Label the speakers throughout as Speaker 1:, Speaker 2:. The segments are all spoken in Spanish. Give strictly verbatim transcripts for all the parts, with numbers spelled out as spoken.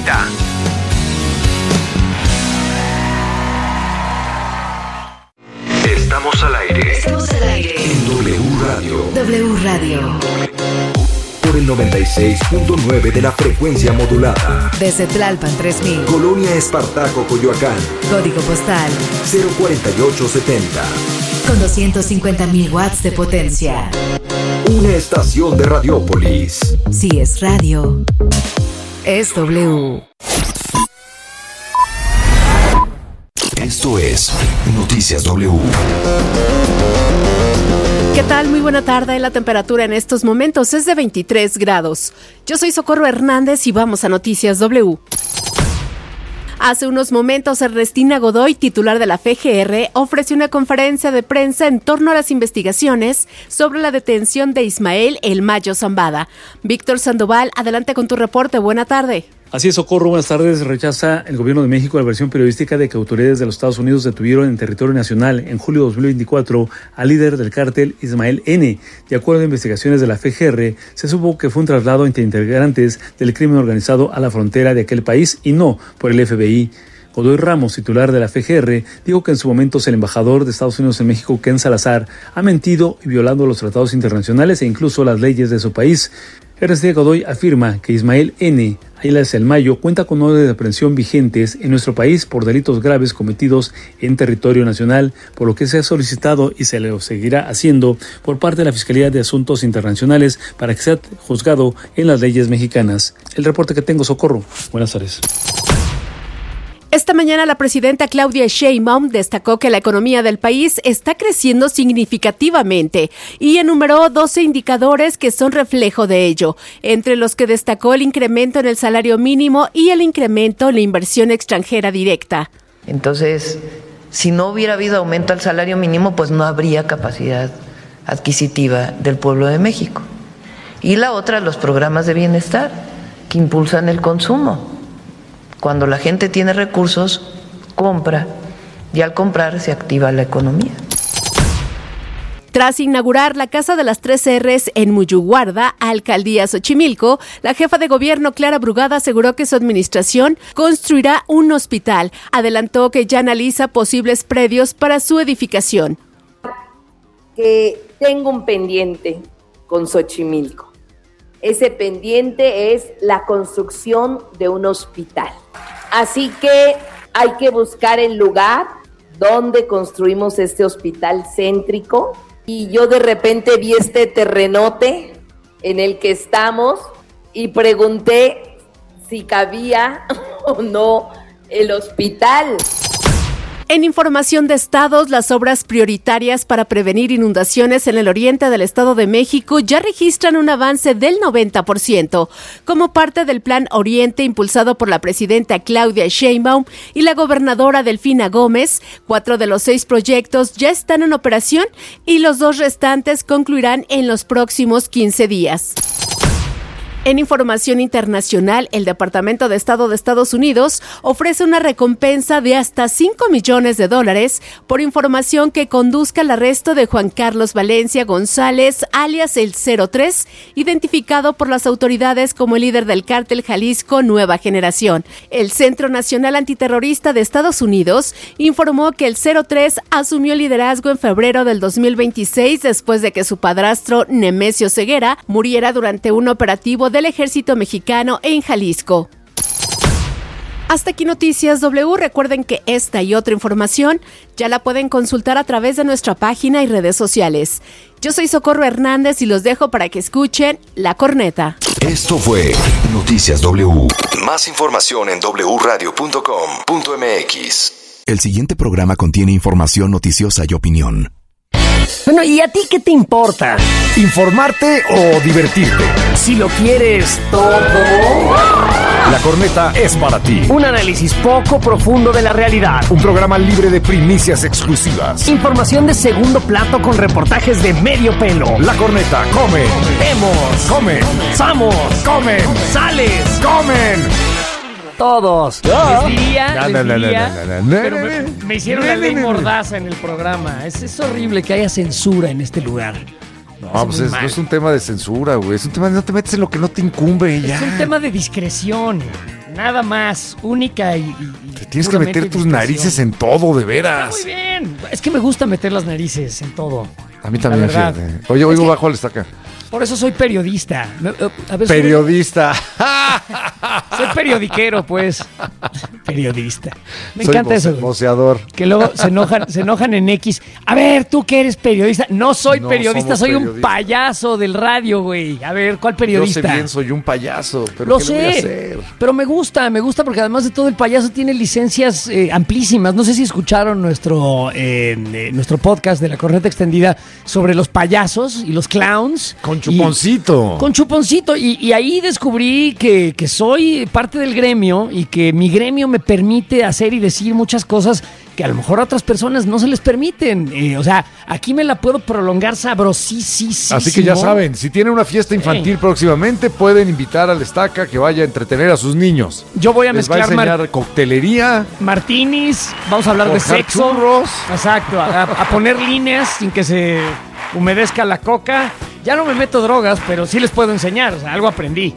Speaker 1: treinta. Estamos al aire.
Speaker 2: Estamos al aire.
Speaker 1: En W Radio.
Speaker 2: W Radio.
Speaker 1: Por el noventa y seis punto nueve de la frecuencia modulada.
Speaker 2: Desde Tlalpan tres mil.
Speaker 1: Colonia Espartaco, Coyoacán.
Speaker 2: Código postal
Speaker 1: cero cuarenta y ocho setenta.
Speaker 2: Con doscientos cincuenta mil watts de potencia.
Speaker 1: Una estación de Radiópolis.
Speaker 2: Si es radio, es W.
Speaker 1: Esto es Noticias W.
Speaker 3: ¿Qué tal? Muy buena tarde. La temperatura en estos momentos es de veintitrés grados. Yo soy Socorro Hernández y vamos a Noticias W. Hace unos momentos, Ernestina Godoy, titular de la F G R, ofreció una conferencia de prensa en torno a las investigaciones sobre la detención de Ismael El Mayo Zambada. Víctor Sandoval, adelante con tu reporte. Buena tarde.
Speaker 4: Así es, Socorro, buenas tardes. Rechaza el gobierno de México la versión periodística de que autoridades de los Estados Unidos detuvieron en territorio nacional en julio de dos mil veinticuatro al líder del cártel Ismael N. De acuerdo a investigaciones de la F G R, se supo que fue un traslado entre integrantes del crimen organizado a la frontera de aquel país y no por el F B I. Godoy Ramos, titular de la F G R, dijo que en su momento el embajador de Estados Unidos en México, Ken Salazar, ha mentido y violando los tratados internacionales e incluso las leyes de su país. Ernestina Godoy afirma que Ismael N., alias El Mayo, cuenta con órdenes de aprehensión vigentes en nuestro país por delitos graves cometidos en territorio nacional, por lo que se ha solicitado y se le seguirá haciendo por parte de la Fiscalía de Asuntos Internacionales para que sea juzgado en las leyes mexicanas. El reporte que tengo, Socorro. Buenas tardes.
Speaker 3: Esta mañana la presidenta Claudia Sheinbaum destacó que la economía del país está creciendo significativamente y enumeró doce indicadores que son reflejo de ello, entre los que destacó el incremento en el salario mínimo y el incremento en la inversión extranjera directa.
Speaker 5: Entonces, si no hubiera habido aumento al salario mínimo, pues no habría capacidad adquisitiva del pueblo de México. Y la otra, los programas de bienestar que impulsan el consumo. Cuando la gente tiene recursos, compra, y al comprar se activa la economía.
Speaker 3: Tras inaugurar la Casa de las Tres R's en Muyuguarda, Alcaldía Xochimilco, la jefa de gobierno Clara Brugada aseguró que su administración construirá un hospital. Adelantó que ya analiza posibles predios para su edificación.
Speaker 6: Que tengo un pendiente con Xochimilco. Ese pendiente es la construcción de un hospital. Así que hay que buscar el lugar donde construimos este hospital céntrico. Y yo de repente vi este terrenote en el que estamos y pregunté si cabía o no el hospital.
Speaker 3: En información de estados, las obras prioritarias para prevenir inundaciones en el oriente del Estado de México ya registran un avance del noventa por ciento. Como parte del Plan Oriente impulsado por la presidenta Claudia Sheinbaum y la gobernadora Delfina Gómez, cuatro de los seis proyectos ya están en operación y los dos restantes concluirán en los próximos quince días. En información internacional, el Departamento de Estado de Estados Unidos ofrece una recompensa de hasta cinco millones de dólares por información que conduzca al arresto de Juan Carlos Valencia González, alias el cero tres, identificado por las autoridades como el líder del cártel Jalisco Nueva Generación. El Centro Nacional Antiterrorista de Estados Unidos informó que el cero tres asumió el liderazgo en febrero del dos mil veintiséis después de que su padrastro Nemesio Ceguera muriera durante un operativo del ejército mexicano en Jalisco. Hasta aquí Noticias W. Recuerden que esta y otra información ya la pueden consultar a través de nuestra página y redes sociales. Yo soy Socorro Hernández y los dejo para que escuchen La Corneta.
Speaker 1: Esto fue Noticias W. Más información en doble u radio punto com punto m x. El siguiente programa contiene información noticiosa y opinión.
Speaker 7: Bueno, ¿y a ti qué te importa?
Speaker 8: ¿Informarte o divertirte?
Speaker 7: Si lo quieres todo,
Speaker 8: La Corneta es para ti.
Speaker 7: un análisis poco profundo de la realidad.
Speaker 8: Un programa libre de primicias exclusivas.
Speaker 7: Información de segundo plato con reportajes de medio pelo.
Speaker 8: La Corneta come,
Speaker 7: Vemos,
Speaker 8: come,
Speaker 7: vamos,
Speaker 8: comen,
Speaker 7: sales,
Speaker 8: comen.
Speaker 7: todos.
Speaker 9: Les diría,
Speaker 8: No,
Speaker 9: les
Speaker 8: no, no,
Speaker 9: diría,
Speaker 8: no, no, no,
Speaker 9: pero
Speaker 8: no,
Speaker 9: me,
Speaker 8: no.
Speaker 9: me hicieron la ley mordaza en el programa. Es, es horrible que haya censura en este lugar.
Speaker 8: No, pues es, no es un tema de censura, güey. Es un tema de no te metes en lo que no te incumbe y ya.
Speaker 9: Es un tema de discreción. nada más, única y... y
Speaker 8: Te tienes que meter tus narices en todo, de veras.
Speaker 9: Está muy bien, es que me gusta meter las narices en todo.
Speaker 8: A mí también, fíjate. Oye, oigo bajo la estaca.
Speaker 9: Por eso soy periodista. A ver,
Speaker 8: periodista.
Speaker 9: Soy, soy periodiquero, pues. Periodista. Me
Speaker 8: soy
Speaker 9: encanta
Speaker 8: voce,
Speaker 9: eso.
Speaker 8: Voceador.
Speaker 9: Que luego se enojan, se enojan en X. A ver, tú que eres periodista. No soy no periodista, soy periodista. Un payaso del radio, güey. A ver, ¿cuál periodista?
Speaker 8: Yo sé bien, soy un payaso. Pero
Speaker 9: lo
Speaker 8: ¿qué
Speaker 9: sé.
Speaker 8: Le voy a hacer?
Speaker 9: Pero me gusta, me gusta porque además de todo el payaso tiene licencias eh, amplísimas. No sé si escucharon nuestro, eh, eh, nuestro podcast de La Corneta Extendida sobre los payasos y los clowns.
Speaker 8: Con Chuponcito.
Speaker 9: Y, con Chuponcito. Y, y ahí descubrí que, que soy parte del gremio y que mi gremio me permite hacer y decir muchas cosas que a lo mejor a otras personas no se les permiten. Eh, o sea, aquí me la puedo prolongar sabrosísimo.
Speaker 8: Así que ya saben, si tienen una fiesta infantil hey. próximamente, pueden invitar al Estaca que vaya a entretener a sus niños.
Speaker 9: Yo voy a
Speaker 8: les
Speaker 9: mezclar...
Speaker 8: Les va a enseñar mar- coctelería.
Speaker 9: Martinis, vamos a hablar de sexo.
Speaker 8: Churros.
Speaker 9: Exacto, a, a poner líneas sin que se humedezca la coca. Ya no me meto drogas, pero sí les puedo enseñar, o sea, algo aprendí.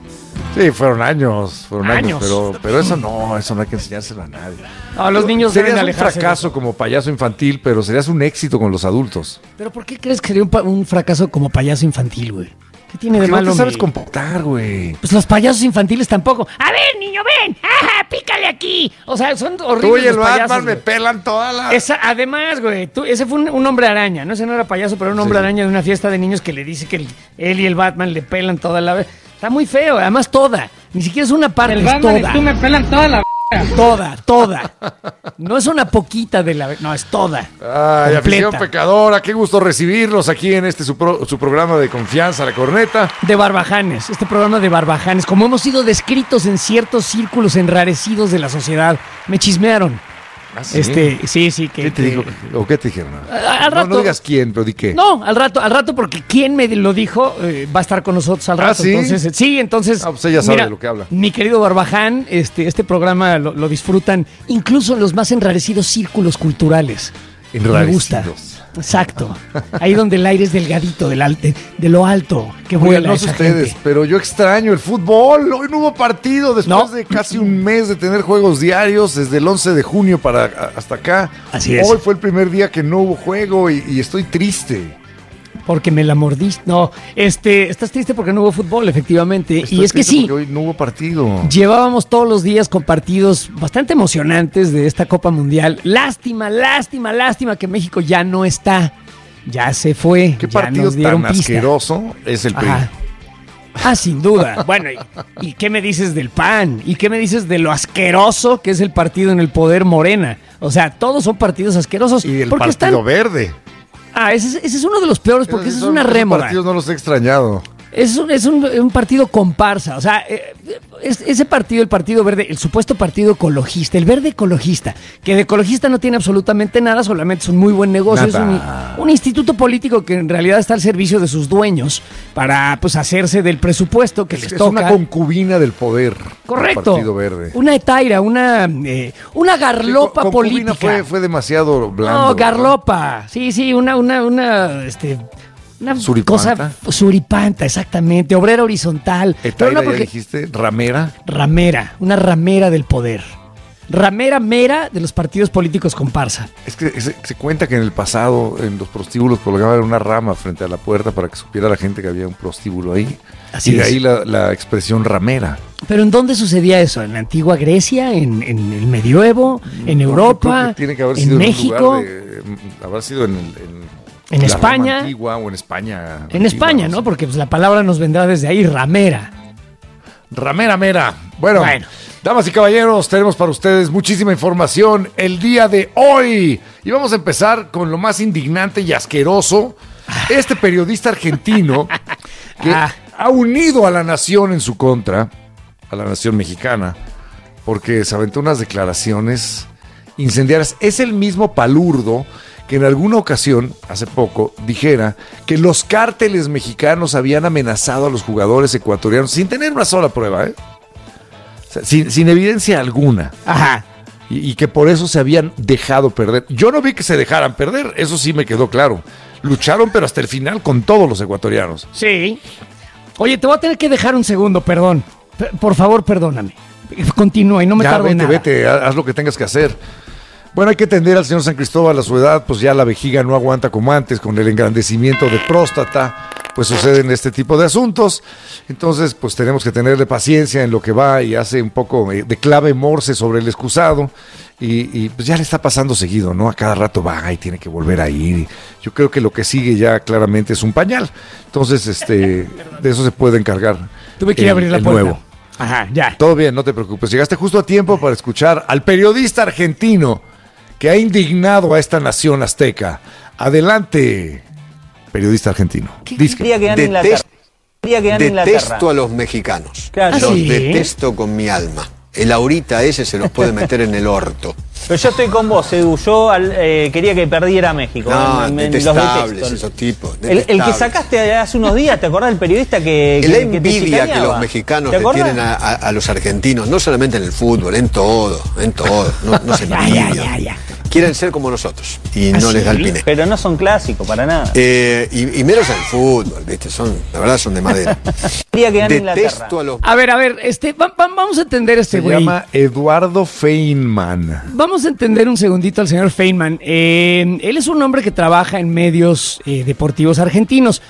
Speaker 8: Sí, fueron años, fueron años,
Speaker 9: años
Speaker 8: pero, pero eso no, eso no hay que enseñárselo a nadie.
Speaker 9: No, los niños
Speaker 8: serías
Speaker 9: deben
Speaker 8: un
Speaker 9: alejarse.
Speaker 8: fracaso como payaso infantil, pero serías un éxito con los adultos.
Speaker 9: ¿Pero por qué crees que sería un, pa- un fracaso como payaso infantil, güey? ¿Qué tiene de
Speaker 8: Porque
Speaker 9: malo?
Speaker 8: No te sabes
Speaker 9: mi...
Speaker 8: comportar, güey.
Speaker 9: Pues los payasos infantiles tampoco. A ver, niño, ven. ¡Ajá, pícale aquí! O sea, son horribles.
Speaker 8: Tú y el
Speaker 9: los payasos,
Speaker 8: Batman me
Speaker 9: güey.
Speaker 8: pelan toda la...
Speaker 9: Esa, además, güey, tú, ese fue un, un hombre araña. No, ese no era payaso, pero un hombre
Speaker 8: sí,
Speaker 9: araña de una fiesta de niños que le dice que el, él y el Batman le pelan toda la... Está muy feo, además toda. Ni siquiera es una parte,
Speaker 10: el
Speaker 9: es
Speaker 10: Batman
Speaker 9: toda.
Speaker 10: Y tú me pelan toda la...
Speaker 9: Toda, toda. No es una poquita de la... No, es toda.
Speaker 8: Ay, afición pecadora, qué gusto recibirlos aquí en este su, pro, su programa de confianza, La Corneta.
Speaker 9: De Barbajanes, este programa de Barbajanes. Como hemos sido descritos en ciertos círculos enrarecidos de la sociedad. Me chismearon.
Speaker 8: ¿Ah, sí?
Speaker 9: Este, sí, sí. Que,
Speaker 8: ¿Qué te
Speaker 9: que...
Speaker 8: dijo? ¿O qué te dijeron?
Speaker 9: Al rato,
Speaker 8: no, no digas quién, pero di qué.
Speaker 9: No, al rato, al rato, porque quien me lo dijo eh, va a estar con nosotros al rato.
Speaker 8: ¿Ah, sí?
Speaker 9: Entonces, sí, entonces.
Speaker 8: Ah, pues ella sabe
Speaker 9: mira,
Speaker 8: de lo que habla.
Speaker 9: Mi querido Barbaján, este, este programa lo, lo disfrutan incluso en los más enrarecidos círculos culturales. Me gusta. Exacto. Ahí donde el aire es delgadito, del alte, de lo alto que vuela.
Speaker 8: No sé ustedes, gente. Pero yo extraño el fútbol. Hoy no hubo partido después no. de casi un mes de tener juegos diarios, desde el once de junio para hasta acá.
Speaker 9: Así es.
Speaker 8: Hoy fue el primer día que no hubo juego y, y estoy triste.
Speaker 9: Porque me la mordiste. No, este, estás triste porque no hubo fútbol, efectivamente.
Speaker 8: Estoy
Speaker 9: y es que sí.
Speaker 8: Hoy no hubo partido.
Speaker 9: Llevábamos todos los días con partidos bastante emocionantes de esta Copa Mundial. Lástima, lástima, lástima que México ya no está. Ya se fue.
Speaker 8: ¿Qué
Speaker 9: ya
Speaker 8: partido
Speaker 9: nos dieron
Speaker 8: tan
Speaker 9: pista.
Speaker 8: asqueroso es el P R I?
Speaker 9: Ah, sin duda. Bueno, ¿y, ¿y qué me dices del P A N? ¿Y qué me dices de lo asqueroso que es el partido en el poder Morena? O sea, todos son partidos asquerosos.
Speaker 8: Y el
Speaker 9: porque
Speaker 8: Partido
Speaker 9: están...
Speaker 8: Verde.
Speaker 9: Ah, ese es, ese es uno de los peores porque ese es una rémora.
Speaker 8: Los partidos no los he extrañado.
Speaker 9: Es un, es un, un partido comparsa, o sea, eh, es, ese partido, el Partido Verde, el supuesto partido ecologista, el verde ecologista, que de ecologista no tiene absolutamente nada, solamente es un muy buen negocio, nada. es un, un instituto político que en realidad está al servicio de sus dueños para pues hacerse del presupuesto que
Speaker 8: es,
Speaker 9: les
Speaker 8: es
Speaker 9: toca.
Speaker 8: Es una concubina del poder.
Speaker 9: Correcto.
Speaker 8: El Partido Verde.
Speaker 9: Una etaira, una, eh, una garlopa
Speaker 8: sí,
Speaker 9: política.
Speaker 8: Fue, fue demasiado blando.
Speaker 9: No, garlopa, ¿no? sí, sí, una, una, una, este... Una
Speaker 8: suripanta.
Speaker 9: cosa suripanta, exactamente, obrera horizontal.
Speaker 8: Etaira, no porque... ya dijiste, ramera.
Speaker 9: Ramera, una ramera del poder. Ramera mera de los partidos políticos comparsa.
Speaker 8: Es que se, se cuenta que en el pasado, en los prostíbulos, colgaban una rama frente a la puerta para que supiera la gente que había un prostíbulo ahí. Así y de es. ahí la, la expresión ramera.
Speaker 9: ¿Pero en dónde sucedía eso? ¿En la antigua Grecia? ¿En, en el medioevo? ¿En no, Europa?
Speaker 8: Tiene que haber
Speaker 9: ¿En
Speaker 8: sido
Speaker 9: México?
Speaker 8: En un lugar de, habrá sido en el... En,
Speaker 9: En
Speaker 8: la
Speaker 9: España.
Speaker 8: Roma antigua o en España.
Speaker 9: En
Speaker 8: antigua,
Speaker 9: España, ¿no? Porque pues, la palabra nos vendrá desde ahí, ramera.
Speaker 8: Ramera, mera. Bueno, bueno, damas y caballeros, tenemos para ustedes muchísima información el día de hoy. Y vamos a empezar con lo más indignante y asqueroso. Este periodista argentino que ah. ha unido a la nación en su contra, a la nación mexicana, porque se aventó unas declaraciones incendiarias. Es el mismo palurdo que en alguna ocasión, hace poco, dijera que los cárteles mexicanos habían amenazado a los jugadores ecuatorianos sin tener una sola prueba, ¿eh? O sea, sin, sin evidencia alguna.
Speaker 9: Ajá.
Speaker 8: Y, y que por eso se habían dejado perder. Yo no vi que se dejaran perder, eso sí me quedó claro. Lucharon, pero hasta el final con todos los ecuatorianos.
Speaker 9: Sí. Oye, te voy a tener que dejar un segundo, perdón. P- por favor, perdóname. Continúa y no me
Speaker 8: ya,
Speaker 9: tardo
Speaker 8: vete,
Speaker 9: nada.
Speaker 8: vete, haz lo que tengas que hacer. Bueno, hay que atender al señor San Cristóbal a su edad, pues ya la vejiga no aguanta como antes, con el engrandecimiento de próstata, pues suceden este tipo de asuntos. Entonces, pues tenemos que tenerle paciencia en lo que va y hace un poco de clave morse sobre el excusado. Y, y pues ya le está pasando seguido, ¿no? A cada rato va y tiene que volver a ir. Yo creo que lo que sigue ya claramente es un pañal. Entonces, este, de eso se puede encargar.
Speaker 9: Tuve que ir a abrir la puerta. Nuevo.
Speaker 8: Ajá, ya. Todo bien, no te preocupes. Llegaste justo a tiempo para escuchar al periodista argentino que ha indignado a esta nación azteca. Adelante, periodista argentino.
Speaker 10: Disque. Detesto, detesto a los mexicanos. Claro. Los ¿Sí? detesto con mi alma. El ahorita ese se los puede meter en el orto.
Speaker 11: Pero yo estoy con vos, Edu. Yo eh, quería que perdiera México.
Speaker 10: No,
Speaker 11: en, en
Speaker 10: detestables
Speaker 11: los
Speaker 10: esos tipos.
Speaker 11: El, el que sacaste hace unos días, ¿te acordás del periodista que,
Speaker 10: La
Speaker 11: que,
Speaker 10: envidia
Speaker 11: que,
Speaker 10: que los mexicanos le tienen a, a, a los argentinos, no solamente en el fútbol, en todo, en todo. No, no se envidian. Ya, ya, ya. Quieren ser como nosotros y no ¿Ah, les da el piné.
Speaker 11: Pero no son clásicos para nada.
Speaker 10: Eh, y, y menos en el fútbol, ¿viste? Son, la verdad son de madera.
Speaker 9: Detesto a los... A ver, a ver, este, va, va, vamos a entender este güey.
Speaker 8: Se llama Eduardo Feynman.
Speaker 9: Vamos a entender un segundito al señor Feynman. Eh, él es un hombre que trabaja en medios eh, deportivos argentinos.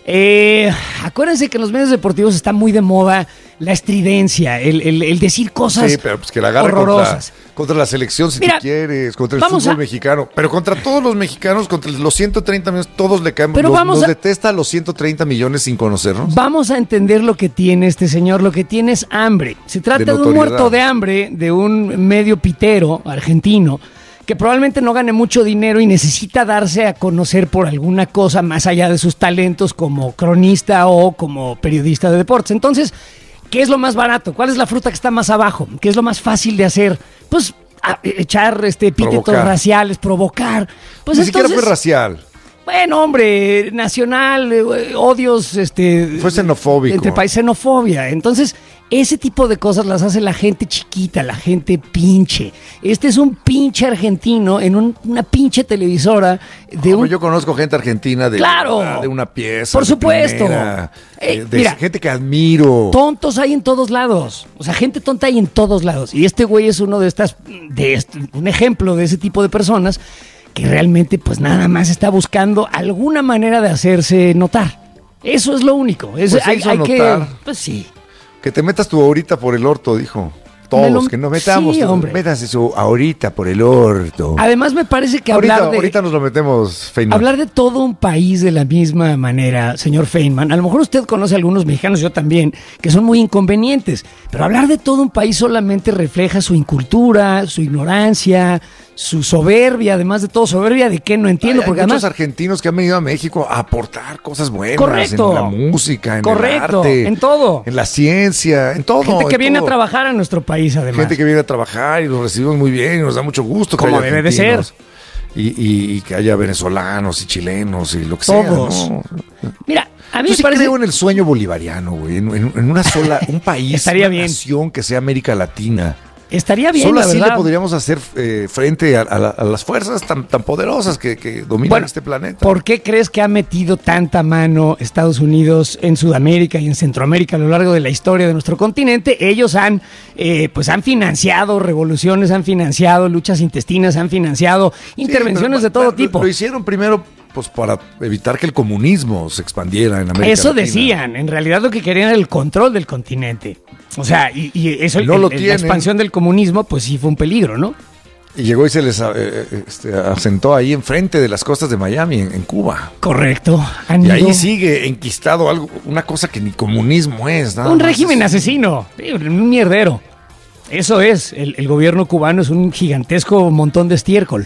Speaker 9: Eh, acuérdense que en los medios deportivos está muy de moda la estridencia, el, el, el decir cosas
Speaker 8: sí, pero pues que la agarre horrorosas. Contra, contra la selección si Mira, tú quieres, contra el fútbol a... mexicano, pero contra todos los mexicanos, contra los ciento treinta millones, todos le caemos. Pero los, vamos nos a... detesta a los ciento treinta millones sin conocernos.
Speaker 9: Vamos a entender lo que tiene este señor, lo que tiene es hambre. Se trata de, de un muerto de hambre, de un medio pitero argentino, que probablemente no gane mucho dinero y necesita darse a conocer por alguna cosa más allá de sus talentos como cronista o como periodista de deportes. Entonces, ¿qué es lo más barato? ¿Cuál es la fruta que está más abajo? ¿Qué es lo más fácil de hacer? Pues a, echar este epítetos provocar. raciales, provocar. Pues
Speaker 8: Ni
Speaker 9: entonces,
Speaker 8: siquiera fue racial.
Speaker 9: Bueno, hombre, nacional, eh, odios, este...
Speaker 8: Fue xenofóbico.
Speaker 9: Entre países, xenofobia. Entonces, ese tipo de cosas las hace la gente chiquita, la gente pinche. Este es un pinche argentino en un, una pinche televisora de
Speaker 8: Como
Speaker 9: un...
Speaker 8: Yo conozco gente argentina de,
Speaker 9: claro,
Speaker 8: una, de una pieza.
Speaker 9: Por supuesto.
Speaker 8: Primera,
Speaker 9: eh,
Speaker 8: de
Speaker 9: mira,
Speaker 8: gente que admiro.
Speaker 9: Tontos hay en todos lados. O sea, gente tonta hay en todos lados. Y este güey es uno de estas... de este, un ejemplo de ese tipo de personas que realmente pues nada más está buscando alguna manera de hacerse notar. Eso es lo único. Es,
Speaker 8: pues
Speaker 9: hay, hay
Speaker 8: notar.
Speaker 9: que, pues sí.
Speaker 8: Que te metas tú ahorita por el orto, dijo. Todos, lo... que nos metamos.
Speaker 9: Sí, hombre.
Speaker 8: Métase eso ahorita por el orto.
Speaker 9: Además me parece que
Speaker 8: ahorita,
Speaker 9: hablar de...
Speaker 8: Ahorita nos lo metemos, Feynman.
Speaker 9: Hablar de todo un país de la misma manera, señor Feynman. A lo mejor usted conoce a algunos mexicanos, yo también, que son muy inconvenientes. Pero hablar de todo un país solamente refleja su incultura, su ignorancia, su soberbia, además de todo, soberbia de qué no entiendo.
Speaker 8: Hay,
Speaker 9: porque
Speaker 8: hay muchos
Speaker 9: además,
Speaker 8: argentinos que han venido a México a aportar cosas buenas.
Speaker 9: Correcto.
Speaker 8: En la música, en
Speaker 9: Correcto,
Speaker 8: el arte.
Speaker 9: en todo.
Speaker 8: En la ciencia, en todo.
Speaker 9: Gente que viene
Speaker 8: todo.
Speaker 9: a trabajar a nuestro país, además.
Speaker 8: Gente que viene a trabajar y los recibimos muy bien y nos da mucho gusto.
Speaker 9: Como debe de ser.
Speaker 8: Y, y, y que haya venezolanos y chilenos y lo que
Speaker 9: Todos.
Speaker 8: sea. ¿no?
Speaker 9: Mira, a mí
Speaker 8: Yo
Speaker 9: me
Speaker 8: sí
Speaker 9: parece...
Speaker 8: creo en el sueño bolivariano, güey. En, en, en una sola, un país,
Speaker 9: Estaría
Speaker 8: una
Speaker 9: bien.
Speaker 8: nación que sea América Latina.
Speaker 9: Estaría bien,
Speaker 8: Solo
Speaker 9: la
Speaker 8: así
Speaker 9: verdad.
Speaker 8: le podríamos hacer eh, frente a, a, la, a las fuerzas tan, tan poderosas que, que dominan
Speaker 9: bueno,
Speaker 8: este planeta.
Speaker 9: ¿Por qué crees que ha metido tanta mano Estados Unidos en Sudamérica y en Centroamérica a lo largo de la historia de nuestro continente? Ellos han, eh, pues han financiado revoluciones, han financiado luchas intestinas, han financiado intervenciones sí, pero, de todo
Speaker 8: bueno,
Speaker 9: tipo.
Speaker 8: Lo hicieron primero pues para evitar que el comunismo se expandiera en América
Speaker 9: Eso
Speaker 8: Latina.
Speaker 9: decían, en realidad lo que querían era el control del continente. O sea, y, y eso,
Speaker 8: no
Speaker 9: el,
Speaker 8: lo
Speaker 9: el,
Speaker 8: tienen.
Speaker 9: La expansión del comunismo, pues sí fue un peligro, ¿no?
Speaker 8: Y llegó y se les eh, este, asentó ahí enfrente de las costas de Miami, en, en Cuba.
Speaker 9: Correcto. Han
Speaker 8: y
Speaker 9: ido...
Speaker 8: ahí sigue enquistado algo, una cosa que ni comunismo es. Nada
Speaker 9: un
Speaker 8: más
Speaker 9: régimen
Speaker 8: es...
Speaker 9: asesino, un mierdero. Eso es, el, el gobierno cubano es un gigantesco montón de estiércol.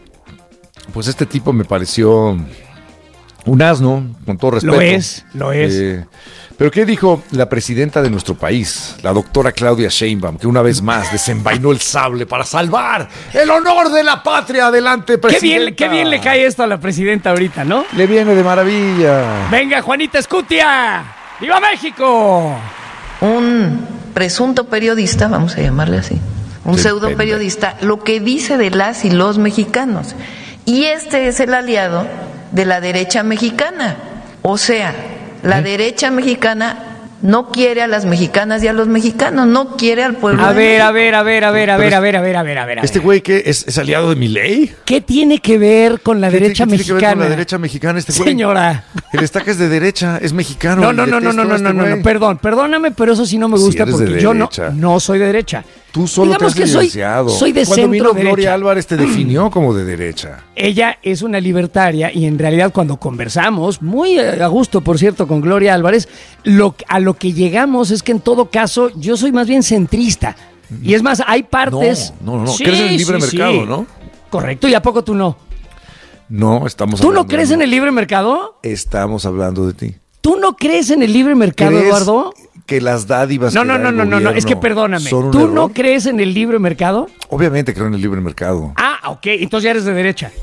Speaker 8: Pues este tipo me pareció un asno, con todo respeto.
Speaker 9: Lo es, lo es.
Speaker 8: Eh, pero ¿qué dijo la presidenta de nuestro país, la doctora Claudia Sheinbaum, que una vez más desenvainó el sable para salvar el honor de la patria? Adelante, presidenta.
Speaker 9: Qué bien, qué bien le cae esto a la presidenta ahorita, ¿no?
Speaker 8: Le viene de maravilla.
Speaker 9: Venga, Juanita Escutia. ¡Viva México!
Speaker 5: Un presunto periodista, vamos a llamarle así, un sí, pseudo periodista, lo que dice de las y los mexicanos. Y este es el aliado de la derecha mexicana. O sea, la ¿Eh? derecha mexicana no quiere a las mexicanas y a los mexicanos, no quiere al pueblo.
Speaker 9: A
Speaker 5: de
Speaker 9: ver,
Speaker 5: México.
Speaker 9: a ver, a ver, a ver, a ver, a ver, a ver, a ver, a ver.
Speaker 8: ¿Este güey qué es, es aliado de Milei?
Speaker 9: ¿Qué tiene que ver con la
Speaker 8: ¿Qué
Speaker 9: derecha
Speaker 8: tiene que ver
Speaker 9: mexicana?
Speaker 8: con la derecha mexicana este güey?
Speaker 9: Señora.
Speaker 8: El estaca es de derecha, es mexicano.
Speaker 9: No, no, no, no,
Speaker 8: detesto
Speaker 9: no,
Speaker 8: a
Speaker 9: no,
Speaker 8: este
Speaker 9: no, no,
Speaker 8: güey.
Speaker 9: no, perdón, perdóname, pero eso sí no me
Speaker 8: Sí,
Speaker 9: gusta
Speaker 8: eres de
Speaker 9: porque yo no,
Speaker 8: derecha.
Speaker 9: no soy de derecha.
Speaker 8: Tú solo
Speaker 9: Digamos
Speaker 8: te has
Speaker 9: que soy,
Speaker 8: divorciado.
Speaker 9: soy de
Speaker 8: Cuando vino
Speaker 9: centro
Speaker 8: Gloria
Speaker 9: derecha.
Speaker 8: Álvarez te definió como de derecha.
Speaker 9: Ella es una libertaria y en realidad cuando conversamos, muy a gusto por cierto con Gloria Álvarez, lo, a lo que llegamos es que en todo caso yo soy más bien centrista. Y es más, hay partes...
Speaker 8: No, no, no,
Speaker 9: Sí,
Speaker 8: crees en el libre
Speaker 9: sí,
Speaker 8: mercado,
Speaker 9: sí.
Speaker 8: ¿no?
Speaker 9: Correcto, ¿y a poco tú no?
Speaker 8: No, estamos
Speaker 9: ¿Tú
Speaker 8: hablando
Speaker 9: no crees
Speaker 8: de-
Speaker 9: en el libre mercado?
Speaker 8: Estamos hablando de ti.
Speaker 9: ¿Tú no crees en el libre mercado,
Speaker 8: ¿Crees
Speaker 9: Eduardo?
Speaker 8: que las dádivas
Speaker 9: No,
Speaker 8: que
Speaker 9: no,
Speaker 8: da
Speaker 9: no,
Speaker 8: el
Speaker 9: no, no, no, es que
Speaker 8: gobierno
Speaker 9: perdóname.
Speaker 8: son un
Speaker 9: ¿Tú
Speaker 8: error?
Speaker 9: no crees en el libre mercado?
Speaker 8: Obviamente creo en el libre mercado.
Speaker 9: Ah, ok, entonces ya eres de derecha.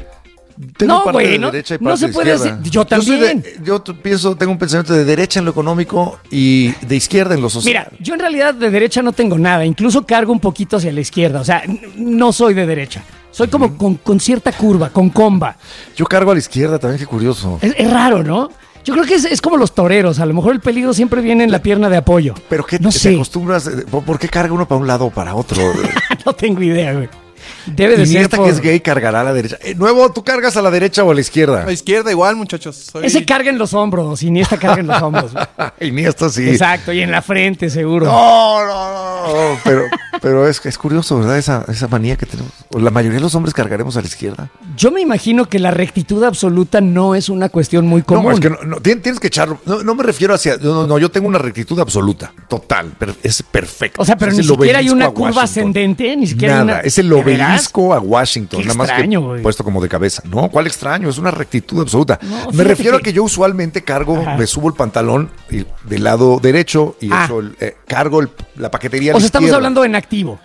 Speaker 8: Tengo
Speaker 9: No,
Speaker 8: parte
Speaker 9: güey,
Speaker 8: de
Speaker 9: no-
Speaker 8: derecha y
Speaker 9: no
Speaker 8: parte
Speaker 9: se
Speaker 8: de
Speaker 9: puede
Speaker 8: izquierda.
Speaker 9: hacer- yo
Speaker 8: soy de-
Speaker 9: también.
Speaker 8: Yo, t- pienso, tengo un pensamiento de derecha en lo económico y de izquierda en lo social.
Speaker 9: Mira, yo en realidad de derecha no tengo nada, incluso cargo un poquito hacia la izquierda, o sea, n- no soy de derecha. Soy como con, con cierta curva, con comba.
Speaker 8: Yo cargo a la izquierda también, qué curioso.
Speaker 9: Es, es raro, ¿no? Yo creo que es, es como los toreros, a lo mejor el peligro siempre viene en la pierna de apoyo.
Speaker 8: Pero ¿qué
Speaker 9: No
Speaker 8: te
Speaker 9: sé.
Speaker 8: acostumbras? eh, ¿Por por qué carga uno para un lado o para otro?
Speaker 9: No tengo idea, güey. Debe
Speaker 8: Y
Speaker 9: de
Speaker 8: ni
Speaker 9: ser
Speaker 8: esta
Speaker 9: por-
Speaker 8: que es gay cargará a la derecha. Eh, nuevo, ¿tú cargas a la derecha o a la izquierda?
Speaker 12: A la izquierda igual, muchachos. Soy-
Speaker 9: Ese carga en los hombros, y ni esta carga en los hombros. güey.
Speaker 8: y ni esta sí.
Speaker 9: Exacto, y en la frente, seguro.
Speaker 8: No, no, no, no, pero, pero es, es curioso, ¿verdad? Esa, esa manía que tenemos. O la mayoría de los hombres cargaremos a la izquierda.
Speaker 9: Yo me imagino que la rectitud absoluta no es una cuestión muy común.
Speaker 8: No, es que no, no, tien- tienes que echarlo. No, no me refiero hacia. No, no, no, yo tengo una rectitud absoluta, total. per- es perfecto.
Speaker 9: O sea, pero
Speaker 8: Es
Speaker 9: ni
Speaker 8: el
Speaker 9: siquiera hay
Speaker 8: obelisco
Speaker 9: una
Speaker 8: a
Speaker 9: curva
Speaker 8: Washington.
Speaker 9: ascendente, ni siquiera hay
Speaker 8: Nada,
Speaker 9: una...
Speaker 8: es el
Speaker 9: ¿De veras?
Speaker 8: obelisco a Washington,
Speaker 9: Qué
Speaker 8: nada más
Speaker 9: extraño,
Speaker 8: que
Speaker 9: güey.
Speaker 8: puesto como de cabeza. No, ¿cuál extraño? Es una rectitud absoluta.
Speaker 9: No,
Speaker 8: me
Speaker 9: fíjate
Speaker 8: refiero
Speaker 9: que-
Speaker 8: a que yo usualmente cargo,
Speaker 9: Ajá.
Speaker 8: me subo el pantalón y, del lado derecho y
Speaker 9: Ah.
Speaker 8: echo el, eh, cargo el- la paquetería a
Speaker 9: O
Speaker 8: la
Speaker 9: sea, estamos
Speaker 8: izquierda.
Speaker 9: hablando en activo.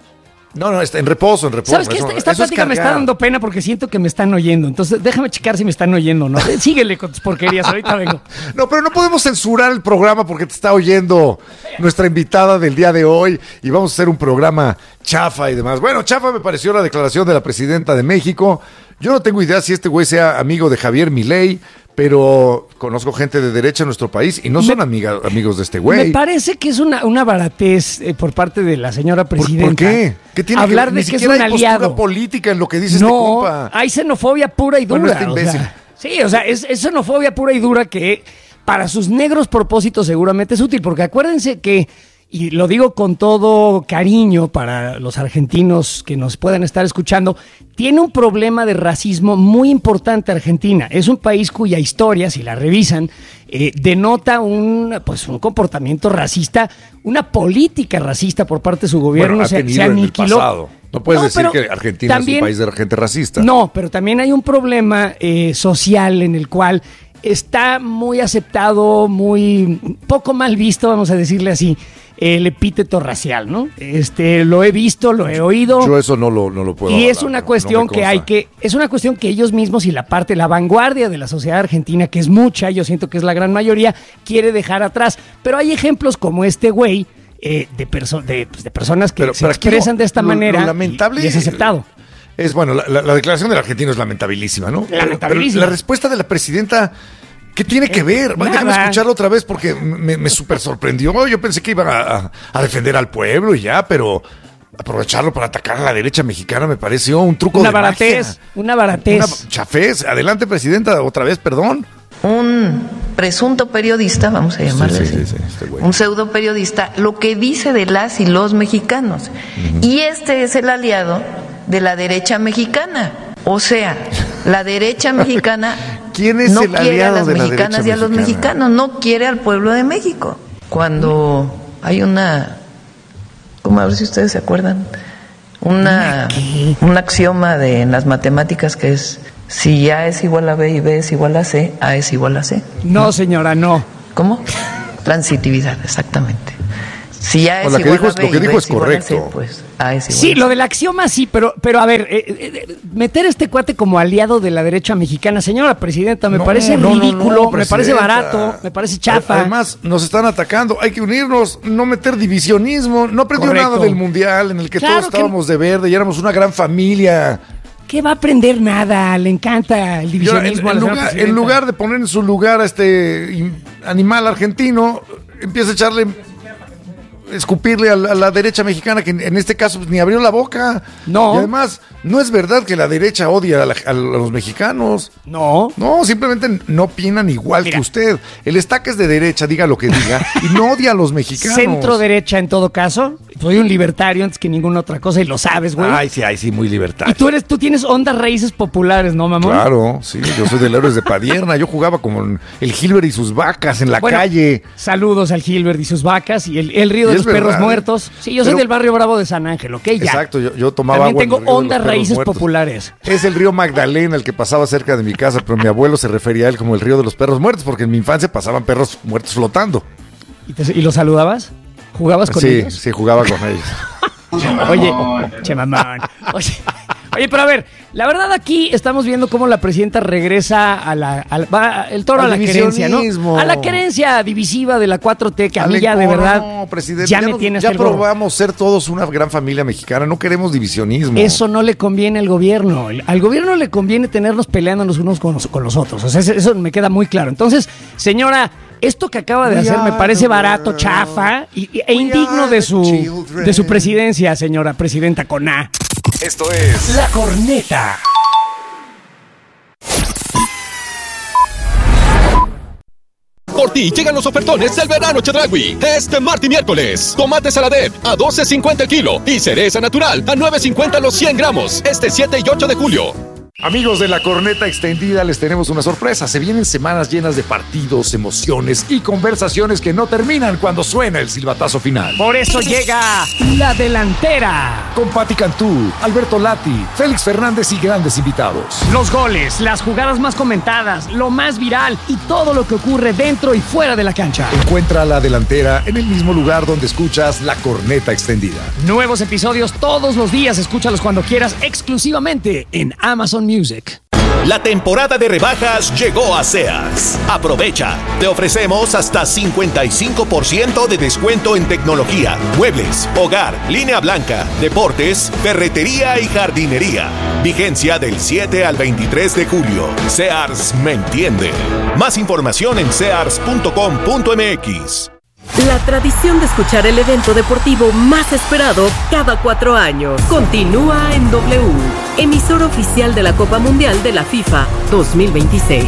Speaker 8: No, no, está en reposo, en reposo.
Speaker 9: ¿Sabes qué?
Speaker 8: Eso-
Speaker 9: Esta, esta
Speaker 8: eso es
Speaker 9: plática me está
Speaker 8: cargar.
Speaker 9: dando pena porque siento que me están oyendo. Entonces, déjame checar si me están oyendo o no. Eh, Síguele con tus porquerías, ahorita vengo.
Speaker 8: No, pero no podemos censurar el programa porque te está oyendo nuestra invitada del día de hoy y vamos a hacer un programa chafa y demás. Bueno, chafa me pareció la declaración de la presidenta de México. Yo no tengo idea si este güey sea amigo de Javier Milei, pero conozco gente de derecha en nuestro país y no son amiga- amigos de este
Speaker 9: Me
Speaker 8: güey.
Speaker 9: parece que es una, una baratez eh, por parte de la señora
Speaker 8: ¿Por,
Speaker 9: presidenta.
Speaker 8: por qué? ¿Qué tiene
Speaker 9: Hablar
Speaker 8: que
Speaker 9: de
Speaker 8: Ni
Speaker 9: que es
Speaker 8: siquiera
Speaker 9: un
Speaker 8: hay postura
Speaker 9: aliado.
Speaker 8: política en lo que dice este
Speaker 9: No,
Speaker 8: compa.
Speaker 9: hay xenofobia pura y dura.
Speaker 8: Bueno, este
Speaker 9: o
Speaker 8: imbécil.
Speaker 9: sea, sí, o sea, es, es xenofobia pura y dura que para sus negros propósitos seguramente es útil, porque acuérdense que, y lo digo con todo cariño para los argentinos que nos puedan estar escuchando, tiene un problema de racismo muy importante Argentina. Es un país cuya historia, si la revisan, eh, denota un, pues, un comportamiento racista, una política racista por parte de su gobierno.
Speaker 8: Bueno, ha
Speaker 9: se,
Speaker 8: tenido
Speaker 9: se
Speaker 8: en el
Speaker 9: aniquiló.
Speaker 8: pasado. No puedes
Speaker 9: No,
Speaker 8: decir
Speaker 9: pero
Speaker 8: que Argentina
Speaker 9: también-
Speaker 8: es un país de gente racista.
Speaker 9: No, pero también hay un problema eh, social en el cual está muy aceptado, muy poco mal visto, vamos a decirle así, el epíteto racial, ¿no? Este, lo he visto, lo he oído.
Speaker 8: Yo eso no lo, no lo puedo
Speaker 9: Y es
Speaker 8: avalar,
Speaker 9: una
Speaker 8: no-
Speaker 9: cuestión
Speaker 8: no me
Speaker 9: que hay
Speaker 8: consta.
Speaker 9: que, es una cuestión que ellos mismos y la parte, la vanguardia de la sociedad argentina, que es mucha, yo siento que es la gran mayoría, quiere dejar atrás. Pero hay ejemplos como este güey, eh, de, perso- de, pues, de personas que
Speaker 8: Pero-
Speaker 9: se
Speaker 8: pero aquí
Speaker 9: expresan
Speaker 8: lo-
Speaker 9: de esta
Speaker 8: lo-
Speaker 9: manera
Speaker 8: lo lamentable
Speaker 9: y, y es aceptado.
Speaker 8: Es bueno, la, la- la declaración del argentino es lamentabilísima, ¿no? Pero-
Speaker 9: Lamentabilísima.
Speaker 8: pero la respuesta de la presidenta, ¿qué tiene que ver?
Speaker 9: nada.
Speaker 8: Déjame escucharlo otra vez porque me, me súper sorprendió. Yo pensé que iban a, a- a defender al pueblo y ya, pero aprovecharlo para atacar a la derecha mexicana me pareció un truco
Speaker 9: Una
Speaker 8: de
Speaker 9: baratez,
Speaker 8: magia.
Speaker 9: una baratez.
Speaker 8: Una chafez. Adelante, presidenta, otra vez, perdón.
Speaker 5: Un presunto periodista, vamos a llamarle
Speaker 8: Sí,
Speaker 5: así,
Speaker 8: sí, sí, sí, este güey.
Speaker 5: un pseudo periodista, lo que dice de las y los mexicanos. Y este es el aliado de la derecha mexicana. O sea, la derecha mexicana
Speaker 8: ¿Quién es
Speaker 5: no
Speaker 8: el
Speaker 5: quiere a
Speaker 8: aliado
Speaker 5: las
Speaker 8: de la
Speaker 5: mexicanas y
Speaker 8: derecha
Speaker 5: a los
Speaker 8: mexicana?
Speaker 5: mexicanos, no quiere al pueblo de México. Cuando hay una, como a ver si ustedes se acuerdan, una, un axioma de en las matemáticas que es si A es igual a B y B es igual a C, A es igual a C.
Speaker 9: No, señora, no.
Speaker 5: ¿Cómo? Transitividad, exactamente. Si A
Speaker 8: O
Speaker 5: es
Speaker 8: la que
Speaker 5: igual
Speaker 8: dijo
Speaker 5: a
Speaker 8: es-
Speaker 5: B
Speaker 8: lo que
Speaker 5: y B
Speaker 8: dijo
Speaker 5: es
Speaker 8: es
Speaker 5: igual a
Speaker 8: correcto.
Speaker 5: C, pues A es igual
Speaker 9: Sí,
Speaker 5: a
Speaker 9: lo
Speaker 5: C.
Speaker 9: del axioma sí, pero, pero a ver, eh, eh, eh, meter a este cuate como aliado de la derecha mexicana, señora presidenta, me
Speaker 8: No,
Speaker 9: parece
Speaker 8: no, no,
Speaker 9: ridículo,
Speaker 8: no,
Speaker 9: me parece
Speaker 8: presidenta.
Speaker 9: barato, me parece chafa.
Speaker 8: Además, nos están atacando. Hay que unirnos, no meter divisionismo. No aprendió
Speaker 9: Correcto.
Speaker 8: nada del mundial en el que
Speaker 9: Claro
Speaker 8: todos
Speaker 9: que-
Speaker 8: estábamos de verde y éramos una gran familia.
Speaker 9: ¿Qué va a aprender nada? Le encanta el
Speaker 8: Y ahora, en,
Speaker 9: divisionismo a
Speaker 8: en
Speaker 9: la señora
Speaker 8: lugar,
Speaker 9: presidenta.
Speaker 8: en lugar de poner en su lugar a este in- animal argentino, empieza a echarle, escupirle a la, a la derecha mexicana, que en, en este caso pues, ni abrió la boca.
Speaker 9: No.
Speaker 8: Y además, no es verdad que la derecha odia a, la, a los mexicanos.
Speaker 9: No.
Speaker 8: No, simplemente no opinan igual Mira. que usted. El estaca es de derecha, diga lo que diga, y no odia a los mexicanos.
Speaker 9: Centro derecha en todo caso. Soy un libertario antes que ninguna otra cosa y lo sabes, güey.
Speaker 8: Ay, sí, ay, sí, muy libertario.
Speaker 9: Y tú eres, tú tienes hondas raíces populares, ¿no, mamón?
Speaker 8: Claro, sí, yo soy del Héroes de Padierna. Yo jugaba como el Gilbert y sus vacas en la
Speaker 9: bueno,
Speaker 8: calle.
Speaker 9: Saludos al Gilbert y sus vacas y el, el río de los verdad, perros muertos. Sí, yo soy Pero, del barrio Bravo de San Ángel, ¿ok? Ya.
Speaker 8: Exacto, yo, yo tomaba
Speaker 9: También
Speaker 8: agua.
Speaker 9: tengo hondas raíces populares.
Speaker 8: Es el río Magdalena el que pasaba cerca de mi casa, pero mi abuelo se refería a él como el río de los perros muertos, porque en mi infancia pasaban perros muertos flotando.
Speaker 9: ¿Y, te, y los saludabas? ¿Jugabas con
Speaker 8: sí,
Speaker 9: ellos?
Speaker 8: Sí, sí, jugaba con ellos.
Speaker 9: Oye, che mamón. Oye, oye, pero a ver, la verdad aquí estamos viendo cómo la presidenta regresa a la, a la va el toro Al a la querencia, ¿no? A la querencia divisiva de la cuatro T, que a mí ya de verdad
Speaker 8: no, presidente,
Speaker 9: ya,
Speaker 8: ya
Speaker 9: me
Speaker 8: no,
Speaker 9: tiene hasta
Speaker 8: ya
Speaker 9: el gorro.
Speaker 8: probamos ser todos una gran familia mexicana, no queremos divisionismo.
Speaker 9: Eso no le conviene al gobierno. Al gobierno le conviene tenernos peleándonos unos con los, con los otros. O sea, eso me queda muy claro. Entonces, señora, esto que acaba de hacer me parece barato, chafa y, y, e indigno de su, de su presidencia, señora presidenta con A.
Speaker 1: Esto es
Speaker 7: La Corneta.
Speaker 13: Por ti llegan los ofertones del verano Chedraui. Este martes y miércoles. Tomate Saladet a doce cincuenta el kilo y cereza natural a nueve cincuenta los cien gramos. Este siete y ocho de julio.
Speaker 8: Amigos de la Corneta Extendida, les tenemos una sorpresa. Se vienen semanas llenas de partidos, emociones y conversaciones que no terminan cuando suena el silbatazo final.
Speaker 9: Por eso llega La Delantera.
Speaker 8: Con Pati Cantú, Alberto Lati, Félix Fernández y grandes invitados.
Speaker 9: Los goles, las jugadas más comentadas, lo más viral y todo lo que ocurre dentro y fuera de la cancha.
Speaker 8: Encuentra La Delantera en el mismo lugar donde escuchas La Corneta Extendida.
Speaker 9: Nuevos episodios todos los días. Escúchalos cuando quieras, exclusivamente en Amazon Music.
Speaker 14: La temporada de rebajas llegó a Sears. Aprovecha. Te ofrecemos hasta cincuenta y cinco por ciento de descuento en tecnología, muebles, hogar, línea blanca, deportes, ferretería y jardinería. Vigencia del siete al veintitrés de julio. Sears me entiende. Más información en sears punto com punto m x.
Speaker 15: La tradición de escuchar el evento deportivo más esperado cada cuatro años continúa en W, emisora oficial de la Copa Mundial de la FIFA dos mil veintiséis.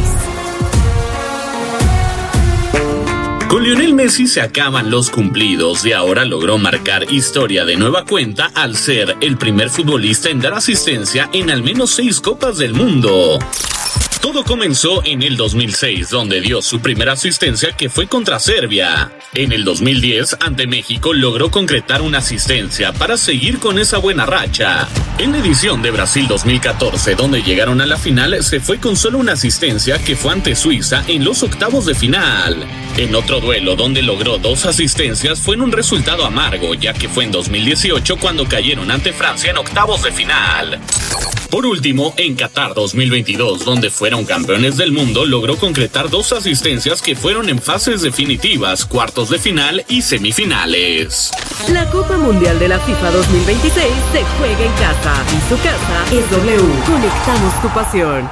Speaker 16: Con Lionel Messi se acaban los cumplidos y ahora logró marcar historia de nueva cuenta al ser el primer futbolista en dar asistencia en al menos seis Copas del Mundo. Todo comenzó en el dos mil seis, donde dio su primera asistencia, que fue contra Serbia. En el dos mil diez, ante México, logró concretar una asistencia para seguir con esa buena racha. En la edición de Brasil dos mil catorce, donde llegaron a la final, se fue con solo una asistencia, que fue ante Suiza en los octavos de final. En otro duelo, donde logró dos asistencias, fue en un resultado amargo, ya que fue en dos mil dieciocho cuando cayeron ante Francia en octavos de final. Por último, en Qatar dos mil veintidós, donde fueron campeones del mundo, logró concretar dos asistencias que fueron en fases definitivas, cuartos de final y semifinales.
Speaker 15: La Copa Mundial de la FIFA dos mil veintiséis se juega en casa y su casa es W. Conectamos tu pasión.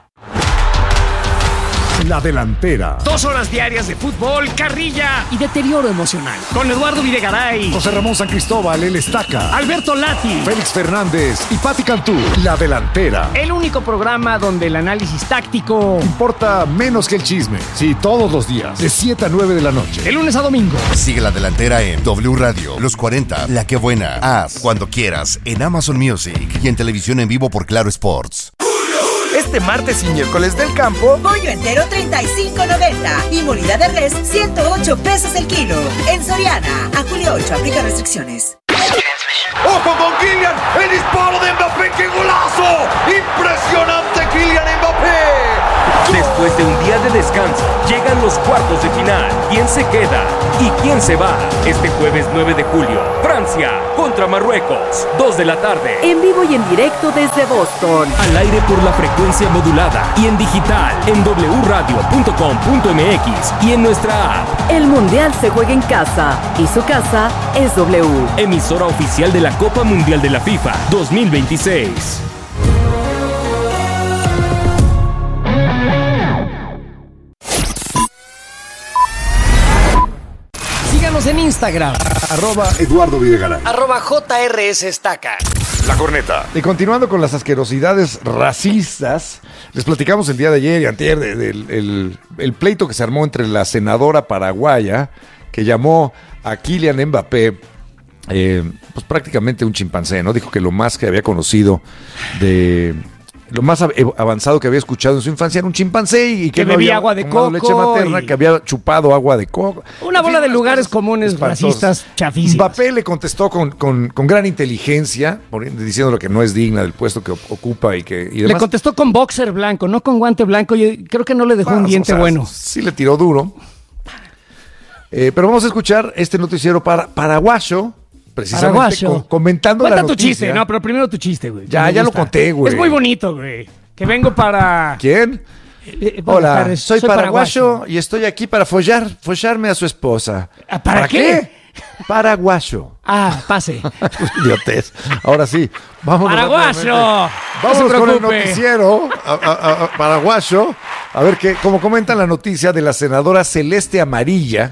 Speaker 8: La Delantera.
Speaker 9: Dos horas diarias de fútbol, carrilla y deterioro emocional. Con Eduardo Videgaray,
Speaker 8: José Ramón San Cristóbal, el Estaca,
Speaker 9: Alberto Lati,
Speaker 8: Félix Fernández y Pati Cantú. La Delantera.
Speaker 9: El único programa donde el análisis táctico
Speaker 8: importa menos que el chisme. Sí, todos los días, de siete a nueve de la noche.
Speaker 9: De lunes a domingo.
Speaker 1: Sigue La Delantera en W Radio, Los cuarenta, La Que Buena, Haz, Cuando Quieras, en Amazon Music y en televisión en vivo por Claro Sports.
Speaker 17: Este martes y miércoles del campo,
Speaker 18: pollo entero treinta y cinco noventa y molida de res ciento ocho pesos el kilo. En Soriana, a julio ocho, aplica restricciones.
Speaker 19: ¡Ojo con Kylian! ¡El disparo de Mbappé! ¡Qué golazo! ¡Impresionante Kylian Mbappé!
Speaker 20: Después de un día de descanso, llegan los cuartos de final. ¿Quién se queda y quién se va? Este jueves nueve de julio, Francia contra Marruecos, dos de la tarde.
Speaker 15: En vivo y en directo desde Boston.
Speaker 20: Al aire por la frecuencia modulada y en digital en w radio punto com punto m x y en nuestra app.
Speaker 15: El Mundial se juega en casa y su casa es W.
Speaker 20: Emisora oficial de la Copa Mundial de la FIFA dos mil veintiséis.
Speaker 9: en Instagram.
Speaker 1: Arroba Eduardo Videgaray.
Speaker 9: Arroba J R S Estaca.
Speaker 1: La Corneta.
Speaker 8: Y continuando con las asquerosidades racistas, les platicamos el día de ayer y antier de, de, el, el, el pleito que se armó entre la senadora paraguaya que llamó a Kylian Mbappé eh, pues prácticamente un chimpancé, ¿no? Dijo que lo más que había conocido de... Lo más avanzado que había escuchado en su infancia era un chimpancé y que,
Speaker 9: que
Speaker 8: no
Speaker 9: bebía
Speaker 8: había
Speaker 9: agua de
Speaker 8: tomado leche
Speaker 9: coco
Speaker 8: materna,
Speaker 9: y...
Speaker 8: que había chupado agua de coco.
Speaker 9: Una bola de lugares comunes racistas chafísimas.
Speaker 8: Mbappé le contestó con, con, con gran inteligencia, diciéndole que no es digna del puesto que ocupa y que y demás.
Speaker 9: Le contestó con boxer blanco, no con guante blanco. Yo creo que no le dejó
Speaker 8: Bueno,
Speaker 9: un diente
Speaker 8: o sea,
Speaker 9: bueno.
Speaker 8: Sí le tiró duro. Eh, pero vamos a escuchar este noticiero para, paraguayo. Precisamente
Speaker 9: Paraguayo.
Speaker 8: co- comentando
Speaker 9: Cuenta
Speaker 8: la
Speaker 9: tu
Speaker 8: noticia.
Speaker 9: chiste, no, pero primero tu chiste, güey.
Speaker 8: Ya,
Speaker 9: Me
Speaker 8: ya lo
Speaker 9: gusta.
Speaker 8: conté, güey.
Speaker 9: Es muy bonito, güey. Que vengo para...
Speaker 8: ¿Quién?
Speaker 9: Eh,
Speaker 8: Hola,
Speaker 9: tardes.
Speaker 8: soy, paraguayo, y estoy aquí para follar, follarme a su esposa.
Speaker 9: ¿Para, ¿Para qué?
Speaker 8: Paraguayo.
Speaker 9: Ah, pase.
Speaker 8: Idiotez. Ahora sí, vamos.
Speaker 9: Paraguayo.
Speaker 8: Vamos
Speaker 9: No se
Speaker 8: con el
Speaker 9: preocupe.
Speaker 8: noticiero a, a, a, paraguayo. A ver qué, como comentan la noticia de la senadora Celeste Amarilla.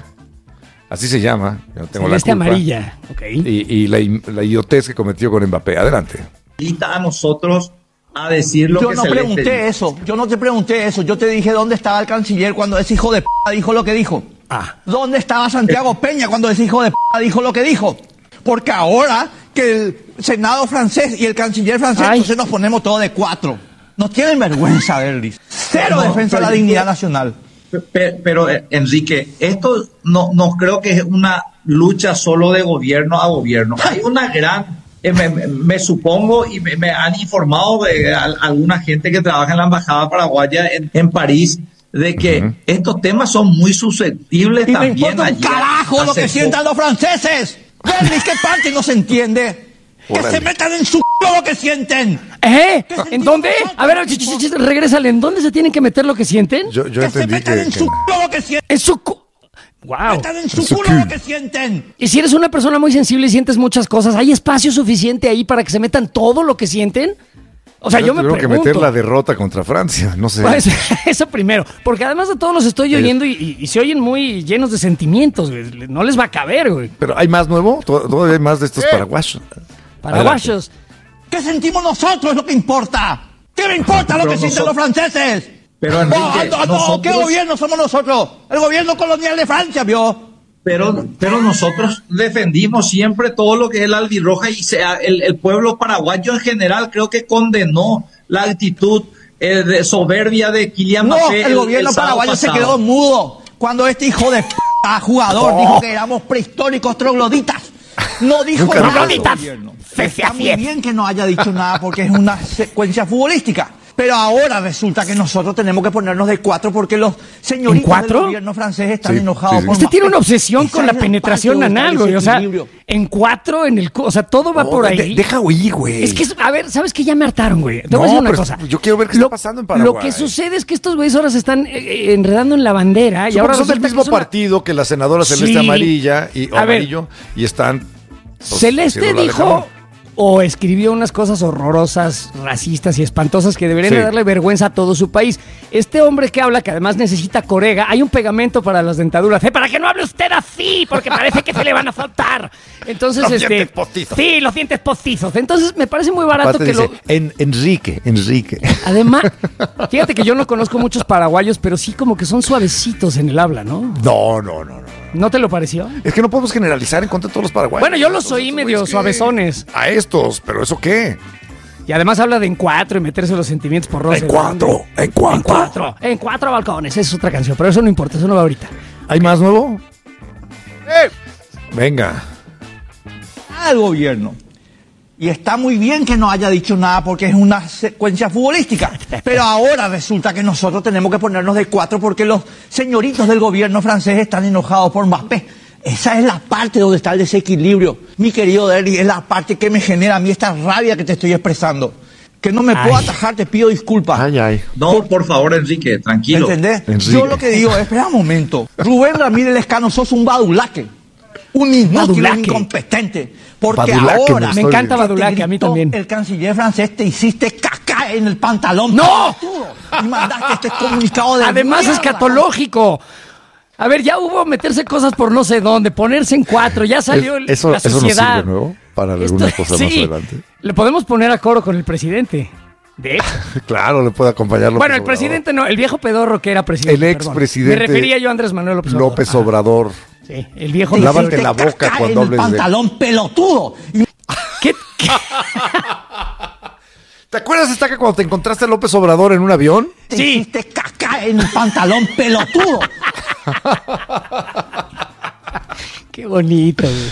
Speaker 8: Así se llama. Yo no tengo
Speaker 9: Celeste
Speaker 8: la culpa.
Speaker 9: Amarilla. Ok.
Speaker 8: Y, y la, la idiotez que cometió con Mbappé. Adelante.
Speaker 21: A nosotros a decir lo
Speaker 22: yo
Speaker 21: que
Speaker 22: no
Speaker 21: Celeste
Speaker 22: pregunté
Speaker 21: dijo.
Speaker 22: eso, yo no te pregunté eso, yo te dije dónde estaba el canciller cuando ese hijo de p dijo lo que dijo.
Speaker 9: Ah.
Speaker 22: ¿Dónde estaba Santiago Peña cuando ese hijo de p dijo lo que dijo? Porque ahora que el Senado francés y el canciller francés,
Speaker 9: Ay.
Speaker 22: entonces nos ponemos todos de cuatro. No tienen vergüenza, Berlis. Cero
Speaker 21: No,
Speaker 22: defensa de la
Speaker 21: pero-
Speaker 22: dignidad nacional.
Speaker 21: Pero, pero, eh, Enrique, esto no, no creo que es una lucha solo de gobierno a gobierno. Hay una gran, eh, me, me- me supongo y me, me han informado de al- alguna gente que trabaja en la embajada paraguaya en, en París de que
Speaker 8: Ujú.
Speaker 21: estos temas son muy susceptibles
Speaker 22: Y me
Speaker 21: también.
Speaker 22: importa un
Speaker 21: allí a-
Speaker 22: carajo lo
Speaker 21: hace
Speaker 22: que sientan
Speaker 21: poco.
Speaker 22: los franceses. Berlis, ¿qué parte no se entiende? Que
Speaker 8: Órale.
Speaker 22: se metan en su c*** lo que sienten.
Speaker 9: ¿Eh?
Speaker 22: ¿Qué
Speaker 9: ¿En
Speaker 22: sentimos
Speaker 9: dónde?
Speaker 22: nosotros,
Speaker 9: A ver, ch-
Speaker 22: tipo?
Speaker 9: ch- ch- regrésale. ¿En dónde se tienen que meter lo que sienten?
Speaker 8: Yo, yo
Speaker 22: Que se
Speaker 8: entendí
Speaker 22: metan
Speaker 8: que,
Speaker 22: en
Speaker 8: que-
Speaker 22: su c*** lo que sienten.
Speaker 9: En su... cu- Wow.
Speaker 22: Metan en su
Speaker 8: En su
Speaker 22: culo
Speaker 8: cul.
Speaker 22: lo que sienten.
Speaker 9: Y si eres una persona muy sensible y sientes muchas cosas, ¿hay espacio suficiente ahí para que se metan todo lo que sienten? O sea, yo me
Speaker 8: tuvieron que
Speaker 9: pregunto.
Speaker 8: meter la derrota contra Francia. No sé.
Speaker 9: Pues, eso primero, porque además de todos los estoy
Speaker 8: El-
Speaker 9: oyendo y, y- y se oyen muy llenos de sentimientos, güey. No les va a caber, güey.
Speaker 8: Pero hay más nuevo. Tod- Todavía hay más de estos paraguayos.
Speaker 9: Paraguayos.
Speaker 22: ¿Qué sentimos nosotros es lo que importa? ¿Qué me importa lo
Speaker 21: Pero
Speaker 22: que sienten
Speaker 21: noso-
Speaker 22: los franceses?
Speaker 21: Pero, Enrique,
Speaker 22: No, no, no,
Speaker 21: nosotros-
Speaker 22: ¿qué gobierno somos nosotros? El gobierno colonial de Francia, ¿vio?
Speaker 21: Pero, pero nosotros defendimos siempre todo lo que es la albirroja y sea, el, el pueblo paraguayo en general creo que condenó la actitud eh, de soberbia de Kylian
Speaker 22: No,
Speaker 21: Mbappé.
Speaker 22: el gobierno
Speaker 21: sábado
Speaker 22: paraguayo se
Speaker 21: pasado.
Speaker 22: quedó mudo cuando este hijo de p jugador
Speaker 8: Oh.
Speaker 22: dijo que éramos prehistóricos trogloditas. No dijo
Speaker 8: Nunca
Speaker 22: nada.
Speaker 8: dijo
Speaker 22: el
Speaker 9: eso.
Speaker 22: gobierno. Está muy bien que no haya dicho nada porque es una secuencia futbolística. Pero ahora resulta que nosotros tenemos que ponernos de cuatro porque los señoritos
Speaker 9: ¿En cuatro?
Speaker 22: del gobierno francés están
Speaker 8: Sí,
Speaker 22: enojados
Speaker 8: sí, sí.
Speaker 22: por
Speaker 9: Usted tiene
Speaker 22: Mbappé.
Speaker 9: una obsesión
Speaker 22: Esa
Speaker 9: con la
Speaker 22: es
Speaker 9: penetración
Speaker 22: parte donde está
Speaker 9: anal,
Speaker 22: el
Speaker 9: güey. O sea,
Speaker 22: desequilibrio.
Speaker 9: en cuatro, en el... cu- O sea, todo va
Speaker 8: No,
Speaker 9: por ahí.
Speaker 8: de- deja oír, güey.
Speaker 9: Es que, es- a ver, ¿sabes qué? Ya me hartaron, güey. Te
Speaker 8: No,
Speaker 9: voy a decir una
Speaker 8: pero
Speaker 9: cosa.
Speaker 8: yo quiero ver qué está pasando en Paraguay.
Speaker 9: Lo que sucede es que estos güeyes ahora se están eh, eh, enredando en la bandera y
Speaker 8: Supongo
Speaker 9: ahora
Speaker 8: que son del
Speaker 9: resulta que
Speaker 8: mismo
Speaker 9: es una-
Speaker 8: partido que la senadora Celeste
Speaker 9: Sí.
Speaker 8: Amarilla y o
Speaker 9: A ver.
Speaker 8: Amarillo y están pues,
Speaker 9: Celeste
Speaker 8: haciendo la de
Speaker 9: dijo
Speaker 8: jamón.
Speaker 9: o escribió unas cosas horrorosas, racistas y espantosas que deberían
Speaker 8: Sí.
Speaker 9: de darle vergüenza a todo su país. Este hombre que habla, que además necesita corega, hay un pegamento para las dentaduras. ¡Eh, para que no hable usted así! Porque parece que se le van a faltar. Entonces,
Speaker 8: Los
Speaker 9: este.
Speaker 8: dientes postizos.
Speaker 9: Sí, los dientes postizos. Entonces, me parece muy barato
Speaker 8: Aparte
Speaker 9: que
Speaker 8: dice,
Speaker 9: lo.
Speaker 8: en, Enrique, Enrique.
Speaker 9: Además, fíjate que yo no conozco muchos paraguayos, pero sí como que son suavecitos en el habla, ¿no?
Speaker 8: No, no, no, no.
Speaker 9: ¿No te lo pareció?
Speaker 8: Es que no podemos generalizar en contra de todos los paraguayos.
Speaker 9: Bueno, yo los
Speaker 8: Entonces,
Speaker 9: oí
Speaker 8: estos
Speaker 9: medio
Speaker 8: güeyes, ¿qué?
Speaker 9: suavezones.
Speaker 8: A estos, pero ¿eso qué?
Speaker 9: Y además habla de en cuatro y meterse los sentimientos por roce.
Speaker 8: En cuatro, en cuatro.
Speaker 9: En cuatro. En cuatro balcones. Esa es otra canción, pero eso no importa, eso no va ahorita.
Speaker 8: ¿Hay más nuevo? Venga.
Speaker 22: Al gobierno. Y está muy bien que no haya dicho nada porque es una secuencia futbolística. Pero ahora resulta que nosotros tenemos que ponernos de cuatro porque los señoritos del gobierno francés están enojados por Mbappé. Esa es la parte donde está el desequilibrio. Mi querido Derry, es la parte que me genera a mí esta rabia que te estoy expresando. Que no me puedo
Speaker 9: Ay.
Speaker 22: atajar, te pido disculpas.
Speaker 8: Ay, ay.
Speaker 21: No, por favor, Enrique, tranquilo.
Speaker 22: ¿Entendés?
Speaker 8: Enrique.
Speaker 22: Yo lo que digo es, espera un momento. Rubén Ramírez Lescano, sos un badulaque. Un inútil, un
Speaker 9: Badulaque.
Speaker 22: incompetente. Porque
Speaker 8: Badulaque,
Speaker 22: ahora...
Speaker 8: me
Speaker 9: Me
Speaker 8: estoy
Speaker 9: encanta
Speaker 8: viendo.
Speaker 9: Badulaque, a mí
Speaker 22: gritó
Speaker 9: también.
Speaker 22: El canciller francés, te hiciste caca en el pantalón.
Speaker 9: ¡No!
Speaker 22: Y mandaste este comunicado de
Speaker 9: Además,
Speaker 22: mierda.
Speaker 9: escatológico. A ver, ya hubo meterse cosas por no sé dónde, ponerse en cuatro, ya salió el,
Speaker 8: eso,
Speaker 9: la sociedad.
Speaker 8: Eso nos sirve, ¿no? Para alguna
Speaker 9: Esto,
Speaker 8: cosa
Speaker 9: sí,
Speaker 8: más adelante.
Speaker 9: Le podemos poner a coro con el presidente. De hecho.
Speaker 8: Claro, le puede acompañar López
Speaker 9: Bueno, el
Speaker 8: Obrador.
Speaker 9: presidente no, el viejo pedorro que era presidente.
Speaker 8: El expresidente.
Speaker 9: Me refería yo a Andrés Manuel López Obrador.
Speaker 8: López Obrador.
Speaker 9: Sí, el viejo.
Speaker 8: Lávate la boca cuando hables de...
Speaker 22: pantalón pelotudo.
Speaker 9: ¿Qué? ¿Qué?
Speaker 8: ¿Te acuerdas, Estaca, cuando te encontraste a López Obrador en un avión?
Speaker 22: Te sí. hiciste caca en el pantalón pelotudo.
Speaker 9: Qué bonito, güey.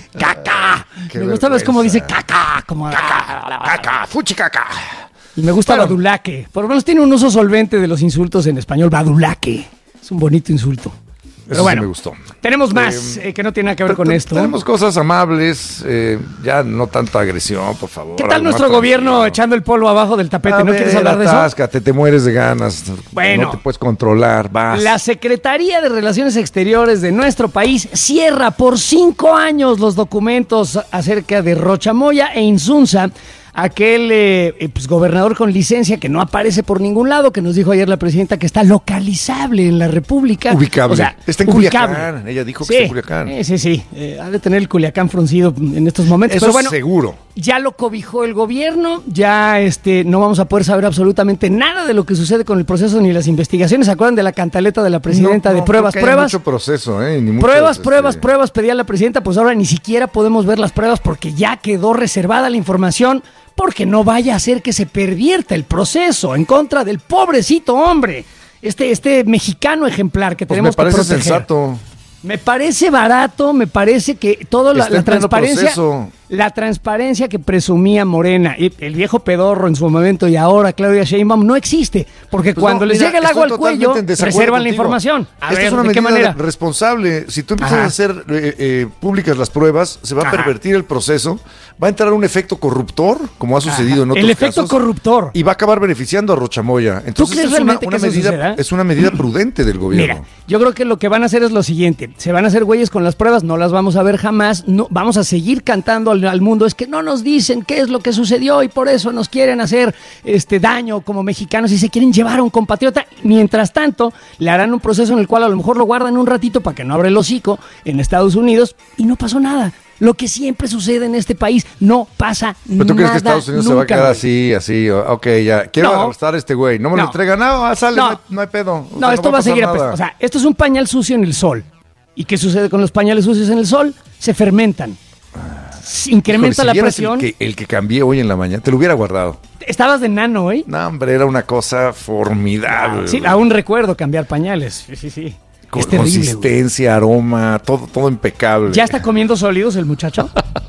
Speaker 9: ¡Caca!
Speaker 8: Qué
Speaker 9: me gusta ver cómo dice caca. Como
Speaker 8: caca, caca, fuchi caca.
Speaker 9: Y me gusta bueno. badulaque. Por lo menos tiene un uso solvente de los insultos en español. Badulaque. Es un bonito insulto. Pero
Speaker 8: Eso
Speaker 9: bueno,
Speaker 8: sí me gustó.
Speaker 9: Tenemos más eh, eh, que no tiene nada que ver con esto.
Speaker 8: Tenemos cosas amables, eh, ya no tanta agresión, por favor.
Speaker 9: ¿Qué tal nuestro gobierno tranquilo. echando el polvo abajo del tapete? A ¿No ver, quieres hablar de
Speaker 8: atáscate, eso? Te mueres de ganas. Bueno. No te puedes controlar, vas.
Speaker 9: La Secretaría de Relaciones Exteriores de nuestro país cierra por cinco años los documentos acerca de Rochamoya e Insunza. Aquel eh, pues, gobernador con licencia que no aparece por ningún lado, que nos dijo ayer la presidenta que está localizable en la República.
Speaker 8: Ubicable.
Speaker 9: O sea,
Speaker 8: está en
Speaker 9: ubicable.
Speaker 8: Culiacán. Ella dijo
Speaker 9: sí,
Speaker 8: que está en Culiacán.
Speaker 9: Eh, sí, sí. Eh, ha de tener el Culiacán fruncido en estos momentos.
Speaker 8: Eso
Speaker 9: pero bueno,
Speaker 8: seguro.
Speaker 9: Ya lo cobijó el gobierno. Ya este, no vamos a poder saber absolutamente nada de lo que sucede con el proceso ni las investigaciones. ¿Se acuerdan de la cantaleta de la presidenta
Speaker 8: no, no,
Speaker 9: de pruebas, pruebas?
Speaker 8: Hay mucho proceso, ¿eh? Ni muchas,
Speaker 9: pruebas,
Speaker 8: este...
Speaker 9: pruebas, pruebas. Pedía la presidenta. Pues ahora ni siquiera podemos ver las pruebas porque ya quedó reservada la información. Porque no vaya a ser que se pervierta el proceso en contra del pobrecito hombre, este, este mexicano ejemplar que
Speaker 8: pues
Speaker 9: tenemos que proteger.
Speaker 8: Me parece sensato.
Speaker 9: Me parece barato, me parece que toda la, la transparencia, la transparencia que presumía Morena, y el viejo pedorro en su momento y ahora Claudia Sheinbaum no existe, porque pues cuando no, les mira, llega el agua al cuello, reservan contigo. La información. A
Speaker 8: Esta
Speaker 9: ver,
Speaker 8: es una
Speaker 9: ¿de
Speaker 8: medida
Speaker 9: qué manera?
Speaker 8: responsable. Si tú empiezas Ajá. a hacer eh, eh, públicas las pruebas, se va a Ajá. pervertir el proceso, va a entrar un efecto corruptor, como ha sucedido Ajá. en otros
Speaker 9: El efecto
Speaker 8: casos,
Speaker 9: corruptor.
Speaker 8: Y va a acabar beneficiando a Rochamoya. Entonces,
Speaker 9: ¿Tú crees
Speaker 8: es
Speaker 9: realmente
Speaker 8: una, una
Speaker 9: que eso
Speaker 8: medida,
Speaker 9: suceda?
Speaker 8: Es una medida prudente del gobierno.
Speaker 9: Mira, yo creo que lo que van a hacer es lo siguiente, se van a hacer güeyes con las pruebas, no las vamos a ver jamás, no, vamos a seguir cantando al, al mundo, es que no nos dicen qué es lo que sucedió y por eso nos quieren hacer este daño como mexicanos y se quieren llevar a un compatriota. Mientras tanto, le harán un proceso en el cual a lo mejor lo guardan un ratito para que no abra el hocico en Estados Unidos y no pasó nada. Lo que siempre sucede en este país, no pasa nada.
Speaker 8: ¿Pero tú crees que Estados Unidos nunca, se va a quedar así, así? Ok, ya, quiero no, arrestar a este güey, no me no, lo entrega, no, sale, no, no, hay, no hay pedo. O
Speaker 9: no,
Speaker 8: sea,
Speaker 9: esto
Speaker 8: no
Speaker 9: va a seguir a pesar. O sea, esto es un pañal sucio en el sol. ¿Y qué sucede con los pañales sucios en el sol? Se fermentan. Se incrementa Híjole, si la presión.
Speaker 8: El que, el que cambié hoy en la mañana, te lo hubiera guardado.
Speaker 9: Estabas de nano hoy.
Speaker 8: No, hombre, era una cosa formidable.
Speaker 9: Ah, sí, aún recuerdo cambiar pañales. Sí, sí, sí.
Speaker 8: Con,
Speaker 9: es terrible,
Speaker 8: consistencia, güey. Aroma, todo, todo impecable.
Speaker 9: ¿Ya está comiendo sólidos el muchacho?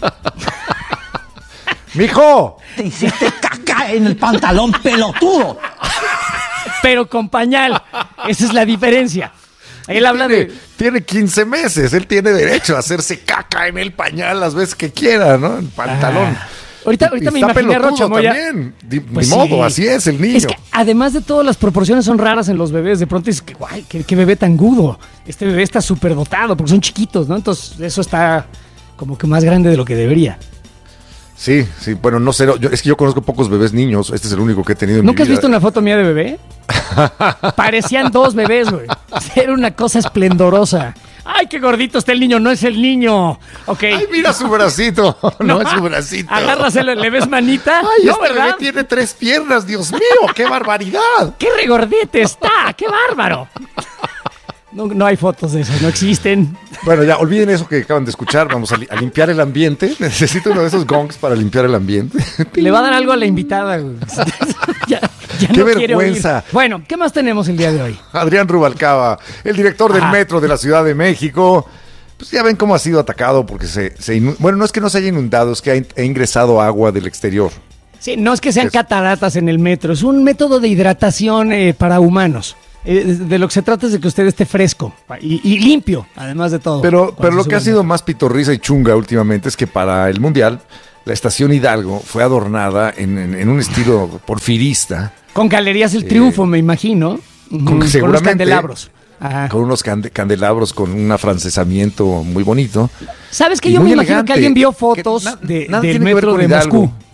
Speaker 8: ¡Mijo!
Speaker 22: Te hiciste caca en el pantalón pelotudo.
Speaker 9: Pero con pañal. Esa es la diferencia. Él habla
Speaker 8: tiene,
Speaker 9: de...
Speaker 8: Tiene quince meses, él tiene derecho a hacerse caca en el pañal las veces que quiera, ¿no? En pantalón.
Speaker 9: Ah. Ahorita, ahorita
Speaker 8: y
Speaker 9: me imaginé a Rochamoya.
Speaker 8: También. Ni
Speaker 9: Pues
Speaker 8: modo,
Speaker 9: sí.
Speaker 8: así es el niño.
Speaker 9: Es que además de todo, las proporciones son raras en los bebés. De pronto dices, que, guay, qué, qué bebé tan gudo. Este bebé está súper dotado porque son chiquitos, ¿no? Entonces eso está como que más grande de lo que debería.
Speaker 8: Sí, sí, bueno, no sé, yo, es que yo conozco pocos bebés niños, este es el único que he tenido en mi vida.
Speaker 9: ¿Nunca has visto una foto mía de bebé? Parecían dos bebés, güey. Era una cosa esplendorosa. ¡Ay, qué gordito está el niño! No es el niño. Ok.
Speaker 8: ¡Ay, mira su bracito! No, no es su bracito.
Speaker 9: Agárraselo, ¿le ves manita?
Speaker 8: ¡Ay,
Speaker 9: no,
Speaker 8: este
Speaker 9: ¿verdad?
Speaker 8: bebé tiene tres piernas! ¡Dios mío, qué barbaridad!
Speaker 9: ¡Qué regordete está! ¡Qué bárbaro! No, no hay fotos de eso, no existen.
Speaker 8: Bueno, ya, olviden eso que acaban de escuchar. Vamos a, li- a limpiar el ambiente. Necesito uno de esos gongs para limpiar el ambiente.
Speaker 9: Le va a dar algo a la invitada, güey. ya, ya
Speaker 8: ¡Qué
Speaker 9: no
Speaker 8: vergüenza!
Speaker 9: Quiere oír. Bueno, ¿qué más tenemos el día de hoy?
Speaker 8: Adrián Rubalcaba, el director del
Speaker 9: Ajá.
Speaker 8: Metro de la Ciudad de México. Pues ya ven cómo ha sido atacado porque se... se inu- bueno, no es que no se haya inundado, es que ha, in- ha ingresado agua del exterior.
Speaker 9: Sí, no es que sean
Speaker 8: Es-
Speaker 9: cataratas en el metro, es un método de hidratación eh, para humanos. Eh, de lo que se trata es de que usted esté fresco y, y limpio, además de todo.
Speaker 8: Pero, pero
Speaker 9: se
Speaker 8: lo
Speaker 9: sube
Speaker 8: que ha
Speaker 9: al
Speaker 8: sido
Speaker 9: metro.
Speaker 8: más pitorriza y chunga últimamente es que para el Mundial, la estación Hidalgo fue adornada en, en- en un estilo porfirista.
Speaker 9: Con Galerías El Triunfo, me imagino.
Speaker 8: Con,
Speaker 9: Con los
Speaker 8: seguramente,
Speaker 9: candelabros. Ajá.
Speaker 8: Con unos cande- candelabros con un afrancesamiento muy bonito.
Speaker 9: ¿Sabes que
Speaker 8: y
Speaker 9: yo me
Speaker 8: muy
Speaker 9: imagino
Speaker 8: elegante,
Speaker 9: que alguien vio
Speaker 8: que
Speaker 9: fotos
Speaker 8: na-
Speaker 9: de,
Speaker 8: nada
Speaker 9: del
Speaker 8: tiene que ver
Speaker 9: metro
Speaker 8: con
Speaker 9: de
Speaker 8: Hidalgo.
Speaker 9: Moscú?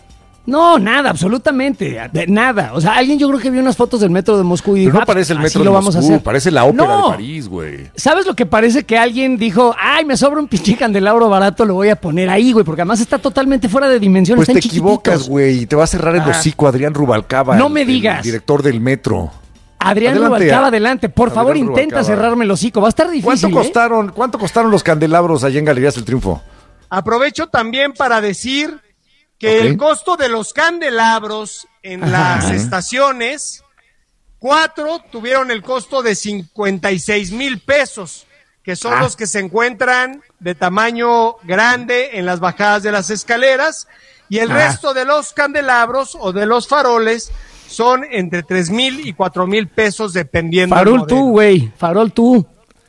Speaker 9: No, nada, absolutamente, de, nada. O sea, alguien yo creo que vio unas fotos del metro de Moscú y
Speaker 8: Pero
Speaker 9: dijo,
Speaker 8: no parece el
Speaker 9: "Ah,
Speaker 8: metro
Speaker 9: así
Speaker 8: de
Speaker 9: lo vamos
Speaker 8: Moscú,
Speaker 9: a hacer".
Speaker 8: parece la ópera
Speaker 9: No.
Speaker 8: de París, güey.
Speaker 9: ¿Sabes lo que parece? Que alguien dijo, ay, me sobra un pinche candelabro barato, lo voy a poner ahí, güey, porque además está totalmente fuera de dimensión.
Speaker 8: Pues
Speaker 9: está
Speaker 8: te
Speaker 9: en
Speaker 8: equivocas,
Speaker 9: chiquititos.
Speaker 8: güey, y te va a cerrar el
Speaker 9: Ah.
Speaker 8: hocico Adrián Rubalcaba.
Speaker 9: No
Speaker 8: el-
Speaker 9: me
Speaker 8: el
Speaker 9: digas.
Speaker 8: director del metro.
Speaker 9: Adrián
Speaker 8: Adelante,
Speaker 9: Rubalcaba,
Speaker 8: a-
Speaker 9: adelante. Por
Speaker 8: Adrián
Speaker 9: favor, intenta
Speaker 8: Rubalcaba.
Speaker 9: cerrarme el hocico. Va a estar difícil,
Speaker 8: ¿Cuánto
Speaker 9: ¿eh?
Speaker 8: costaron, ¿Cuánto costaron los candelabros allá en Galerías del Triunfo?
Speaker 2: Aprovecho también para decir que
Speaker 8: Ok.
Speaker 2: el costo de los candelabros en
Speaker 8: Ajá.
Speaker 2: las estaciones, cuatro tuvieron el costo de cincuenta y seis mil pesos, que son
Speaker 8: Ah.
Speaker 2: los que se encuentran de tamaño grande en las bajadas de las escaleras, y el
Speaker 9: Ah.
Speaker 2: resto de los candelabros o de los faroles son entre tres mil y cuatro mil pesos dependiendo del
Speaker 9: Farol
Speaker 2: modelo.
Speaker 9: tú, güey. Farol tú.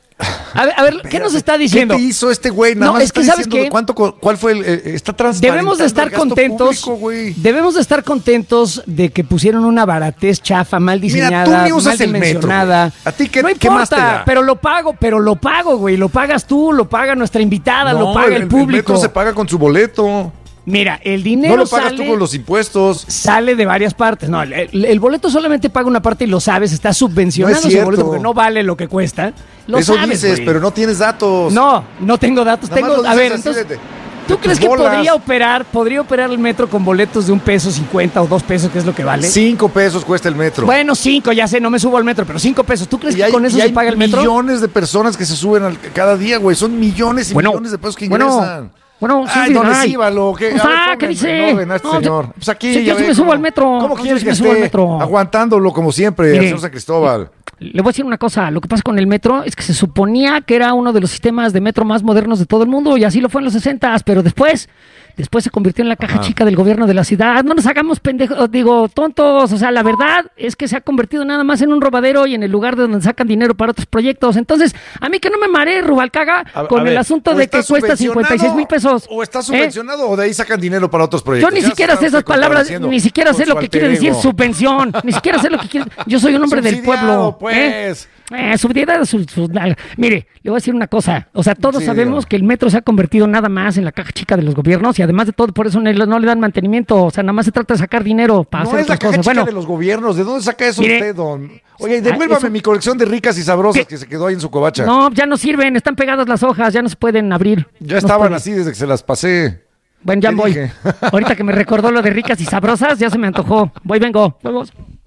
Speaker 9: A ver, a ver, ¿qué nos está diciendo?
Speaker 8: ¿Qué te hizo este güey? Nada
Speaker 9: No,
Speaker 8: más
Speaker 9: es
Speaker 8: está
Speaker 9: que, ¿sabes
Speaker 8: diciendo
Speaker 9: qué?
Speaker 8: ¿Cuánto, co- ¿Cuál fue el...? eh, está transparentando
Speaker 9: Debemos de estar
Speaker 8: el gasto
Speaker 9: contentos.
Speaker 8: público, güey.
Speaker 9: Debemos de estar contentos de que pusieron una baratez chafa, mal diseñada,
Speaker 8: Mira, tú ni usas
Speaker 9: mal
Speaker 8: el metro,
Speaker 9: dimensionada.
Speaker 8: güey. ¿A ti qué-
Speaker 9: no
Speaker 8: qué
Speaker 9: importa,
Speaker 8: más te da?
Speaker 9: pero lo pago, pero lo pago, güey. Lo pagas tú, lo paga nuestra invitada,
Speaker 8: No,
Speaker 9: lo paga el, público.
Speaker 8: El metro se paga con su boleto.
Speaker 9: Mira, el dinero
Speaker 8: No lo pagas
Speaker 9: sale,
Speaker 8: tú con los impuestos.
Speaker 9: sale de varias partes. No, el, el- el boleto solamente paga una parte y lo sabes, está subvencionado
Speaker 8: No es
Speaker 9: ese
Speaker 8: cierto.
Speaker 9: boleto porque no vale lo que cuesta. Lo
Speaker 8: Eso
Speaker 9: sabes,
Speaker 8: dices,
Speaker 9: güey.
Speaker 8: pero no tienes datos.
Speaker 9: No, no tengo datos.
Speaker 8: Nada más
Speaker 9: Tengo,
Speaker 8: lo
Speaker 9: a
Speaker 8: dices
Speaker 9: ver,
Speaker 8: así
Speaker 9: entonces,
Speaker 8: de- de-
Speaker 9: ¿tú
Speaker 8: de
Speaker 9: crees
Speaker 8: tus
Speaker 9: que
Speaker 8: bolas.
Speaker 9: podría operar, podría operar el metro con boletos de un peso cincuenta o dos pesos, que es lo que vale?
Speaker 8: Cinco pesos cuesta el metro.
Speaker 9: Bueno, cinco, ya sé, no me subo al metro, pero cinco pesos. ¿Tú crees
Speaker 8: Y
Speaker 9: que
Speaker 8: hay,
Speaker 9: con eso
Speaker 8: y
Speaker 9: se
Speaker 8: hay
Speaker 9: paga el metro?
Speaker 8: millones de personas que se suben al- cada día, güey. Son millones y
Speaker 9: Bueno,
Speaker 8: millones de pesos que
Speaker 9: bueno,
Speaker 8: ingresan.
Speaker 9: Bueno, sí,
Speaker 8: Ay,
Speaker 9: sí,
Speaker 8: don
Speaker 9: ay.
Speaker 8: Escíbalo, ¿qué?
Speaker 9: Pues,
Speaker 8: A ver,
Speaker 9: ah,
Speaker 8: ponme
Speaker 9: ¿qué dice?
Speaker 8: en orden a este
Speaker 9: No,
Speaker 8: señor.
Speaker 9: yo-
Speaker 8: Pues aquí,
Speaker 9: sí,
Speaker 8: ya
Speaker 9: yo sí
Speaker 8: ve
Speaker 9: me subo
Speaker 8: cómo-
Speaker 9: al metro.
Speaker 8: ¿Cómo
Speaker 9: No,
Speaker 8: quieres
Speaker 9: yo
Speaker 8: que
Speaker 9: sí me subo al
Speaker 8: esté
Speaker 9: metro.
Speaker 8: aguantándolo como siempre,
Speaker 9: Mire,
Speaker 8: al señor San Cristóbal?
Speaker 9: Le voy a decir una cosa, lo que pasa con el metro es que se suponía que era uno de los sistemas de metro más modernos de todo el mundo y así lo fue en los sesentas, pero después, después se convirtió en la caja
Speaker 8: Ajá.
Speaker 9: chica del gobierno de la ciudad. No nos hagamos pendejos, digo, tontos, o sea, la verdad es que se ha convertido nada más en un robadero y en el lugar de donde sacan dinero para otros proyectos. Entonces, a mí que no me maree, Rubalcaba,
Speaker 8: A-
Speaker 9: con
Speaker 8: a
Speaker 9: el
Speaker 8: ver,
Speaker 9: asunto
Speaker 8: o
Speaker 9: de que
Speaker 8: está
Speaker 9: cuesta cincuenta y seis mil pesos.
Speaker 8: O está
Speaker 9: ¿eh?
Speaker 8: subvencionado o de ahí sacan dinero para otros
Speaker 9: Yo
Speaker 8: proyectos.
Speaker 9: ni
Speaker 8: Ya
Speaker 9: siquiera
Speaker 8: se
Speaker 9: sé
Speaker 8: está
Speaker 9: esas palabras,
Speaker 8: contradiciendo
Speaker 9: ni siquiera
Speaker 8: con
Speaker 9: sé
Speaker 8: su
Speaker 9: lo que quiere
Speaker 8: alter
Speaker 9: decir
Speaker 8: ego.
Speaker 9: subvención, ni siquiera sé lo que quiere. Yo soy un hombre del
Speaker 8: Subsidiado,
Speaker 9: pueblo.
Speaker 8: pues.
Speaker 9: ¿eh? Eh, subsidiado, su- su- mire, le voy a decir una cosa. O sea, todos
Speaker 8: Sí,
Speaker 9: sabemos
Speaker 8: dígame.
Speaker 9: que el metro se ha convertido nada más en la caja chica de los gobiernos y además de todo, por eso no le, no le dan mantenimiento. O sea, nada más se trata de sacar dinero para
Speaker 8: No
Speaker 9: hacer
Speaker 8: es la
Speaker 9: otras
Speaker 8: caja
Speaker 9: cosas.
Speaker 8: chica
Speaker 9: Bueno,
Speaker 8: de los gobiernos. ¿De dónde saca eso
Speaker 9: Mire,
Speaker 8: usted, don? Oye,
Speaker 9: ah,
Speaker 8: devuélvame
Speaker 9: eso-
Speaker 8: mi colección de ricas y sabrosas
Speaker 9: ¿Qué?
Speaker 8: que se quedó ahí en su covacha.
Speaker 9: no, ya no sirven, están pegadas las hojas, ya no se pueden abrir.
Speaker 8: Ya
Speaker 9: No se
Speaker 8: estaban
Speaker 9: pueden.
Speaker 8: así desde que se las pasé.
Speaker 9: Bueno, ya
Speaker 8: ¿Qué
Speaker 9: voy.
Speaker 8: dije?
Speaker 9: Ahorita que me recordó lo de ricas y sabrosas, ya se me antojó. Voy, vengo. Vamos.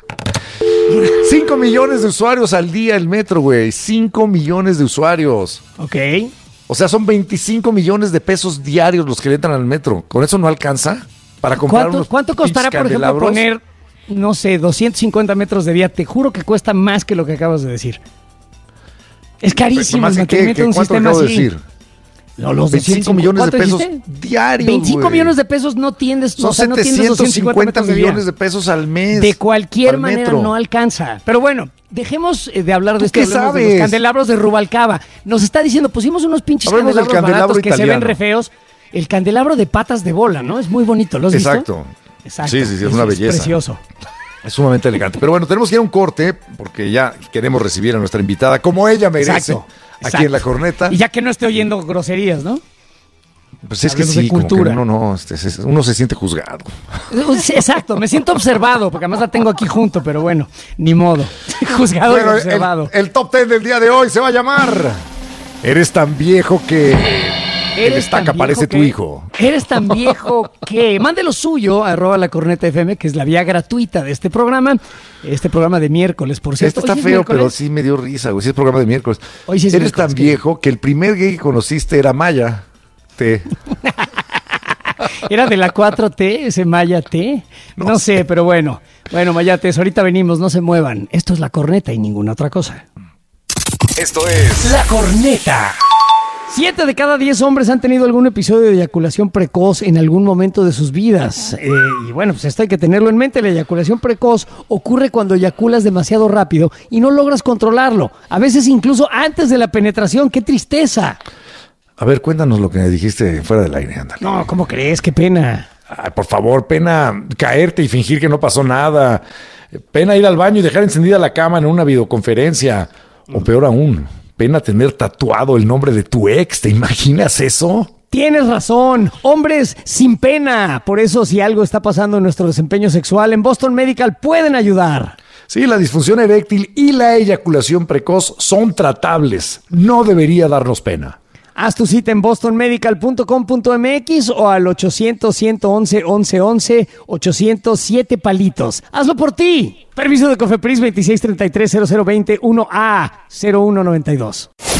Speaker 8: Cinco millones de usuarios al día el metro, güey. Cinco millones de usuarios.
Speaker 9: Ok.
Speaker 8: O sea, son veinticinco millones de pesos diarios los que le entran al metro. ¿Con eso no alcanza? Para comprar
Speaker 9: ¿Cuánto,
Speaker 8: unos
Speaker 9: cuánto costará,
Speaker 8: pinches
Speaker 9: por ejemplo,
Speaker 8: candelabros.
Speaker 9: poner, no sé, doscientos cincuenta metros de vía? Te juro que cuesta más que lo que acabas de decir. Es carísimo
Speaker 8: Más
Speaker 9: el
Speaker 8: que qué,
Speaker 9: mantenimiento
Speaker 8: que
Speaker 9: de un
Speaker 8: ¿cuánto
Speaker 9: sistema
Speaker 8: acabo de
Speaker 9: así.
Speaker 8: decir?
Speaker 9: No, los
Speaker 8: veinticinco
Speaker 9: doscientos
Speaker 8: millones de
Speaker 9: ¿cuánto
Speaker 8: pesos
Speaker 9: dijiste?
Speaker 8: diarios,
Speaker 9: veinticinco
Speaker 8: güey.
Speaker 9: millones de pesos no tiendes,
Speaker 8: Son
Speaker 9: o sea, no tienes
Speaker 8: setecientos
Speaker 9: doscientos cincuenta
Speaker 8: cincuenta
Speaker 9: metros de vía.
Speaker 8: millones de pesos al mes.
Speaker 9: De cualquier
Speaker 8: al
Speaker 9: manera
Speaker 8: metro.
Speaker 9: no alcanza. Pero bueno, dejemos eh, de hablar
Speaker 8: ¿Tú
Speaker 9: de esto.
Speaker 8: qué
Speaker 9: Hablemos de
Speaker 8: sabes?
Speaker 9: los candelabros de Rubalcaba. Nos está diciendo, pusimos unos pinches
Speaker 8: Hablemos del
Speaker 9: candelabros
Speaker 8: candelabro
Speaker 9: baratos que se ven
Speaker 8: italiano.
Speaker 9: re feos. El candelabro de patas de bola, ¿no? Es muy bonito, ¿lo has visto?
Speaker 8: Exacto.
Speaker 9: Exacto.
Speaker 8: Sí, sí, sí, es
Speaker 9: Eso
Speaker 8: una belleza.
Speaker 9: precioso.
Speaker 8: Es sumamente elegante. Pero bueno, tenemos que ir a un corte porque ya queremos recibir a nuestra invitada como ella merece.
Speaker 9: Exacto,
Speaker 8: Aquí
Speaker 9: exacto.
Speaker 8: en La Corneta.
Speaker 9: Y ya que no esté oyendo groserías, ¿no?
Speaker 8: Pues es que
Speaker 9: Hablemos de
Speaker 8: sí, como que
Speaker 9: cultura.
Speaker 8: uno, no, este, se- uno se siente juzgado.
Speaker 9: Sí, exacto, me siento observado, porque además la tengo aquí junto, pero bueno, ni modo. Juzgado
Speaker 8: Bueno,
Speaker 9: y
Speaker 8: el,
Speaker 9: observado.
Speaker 8: el top ten del día de hoy se va a llamar Eres tan viejo que el
Speaker 9: Eres tan
Speaker 8: estaca
Speaker 9: viejo
Speaker 8: parece tu
Speaker 9: que-
Speaker 8: hijo.
Speaker 9: Eres tan viejo que mande lo suyo a arroba la corneta F M, que es la vía gratuita de este programa. Este programa de miércoles, por cierto.
Speaker 8: Este está
Speaker 9: Hoy sí es
Speaker 8: feo,
Speaker 9: miércoles.
Speaker 8: pero sí me dio risa, güey. Sí es programa de miércoles.
Speaker 9: Hoy sí es
Speaker 8: Eres
Speaker 9: miércoles,
Speaker 8: tan
Speaker 9: ¿qué?
Speaker 8: viejo que el primer gay que conociste era Maya. Te.
Speaker 9: Era de la cuatro T, ese Maya T. No, sé, pero bueno. Bueno, Mayates, ahorita venimos, no se muevan. Esto es la corneta y ninguna otra cosa.
Speaker 1: Esto es
Speaker 9: La Corneta. Siete de cada diez hombres han tenido algún episodio de eyaculación precoz en algún momento de sus vidas. Eh, y bueno, pues esto hay que tenerlo en mente. La eyaculación precoz ocurre cuando eyaculas demasiado rápido y no logras controlarlo. A veces incluso antes de la penetración. ¡Qué tristeza!
Speaker 8: A ver, cuéntanos lo que me dijiste fuera del aire, ándale.
Speaker 9: No, ¿cómo crees? ¡Qué pena!
Speaker 8: Ay, por favor, pena caerte y fingir que no pasó nada. Pena ir al baño y dejar encendida la cama en una videoconferencia. O peor aún, pena tener tatuado el nombre de tu ex. ¿Te imaginas eso?
Speaker 9: Tienes razón, hombres sin pena. Por eso, si algo está pasando en nuestro desempeño sexual, en Boston Medical pueden ayudar.
Speaker 8: Sí, la disfunción eréctil y la eyaculación precoz son tratables. No debería darnos pena.
Speaker 9: Haz tu cita en boston medical punto com punto m x o al ochocientos, ciento once, once once, ochocientos siete palitos. ¡Hazlo por ti! Permiso de COFEPRIS veintiséis treinta y tres cero cero veinte uno A cero uno noventa y dos.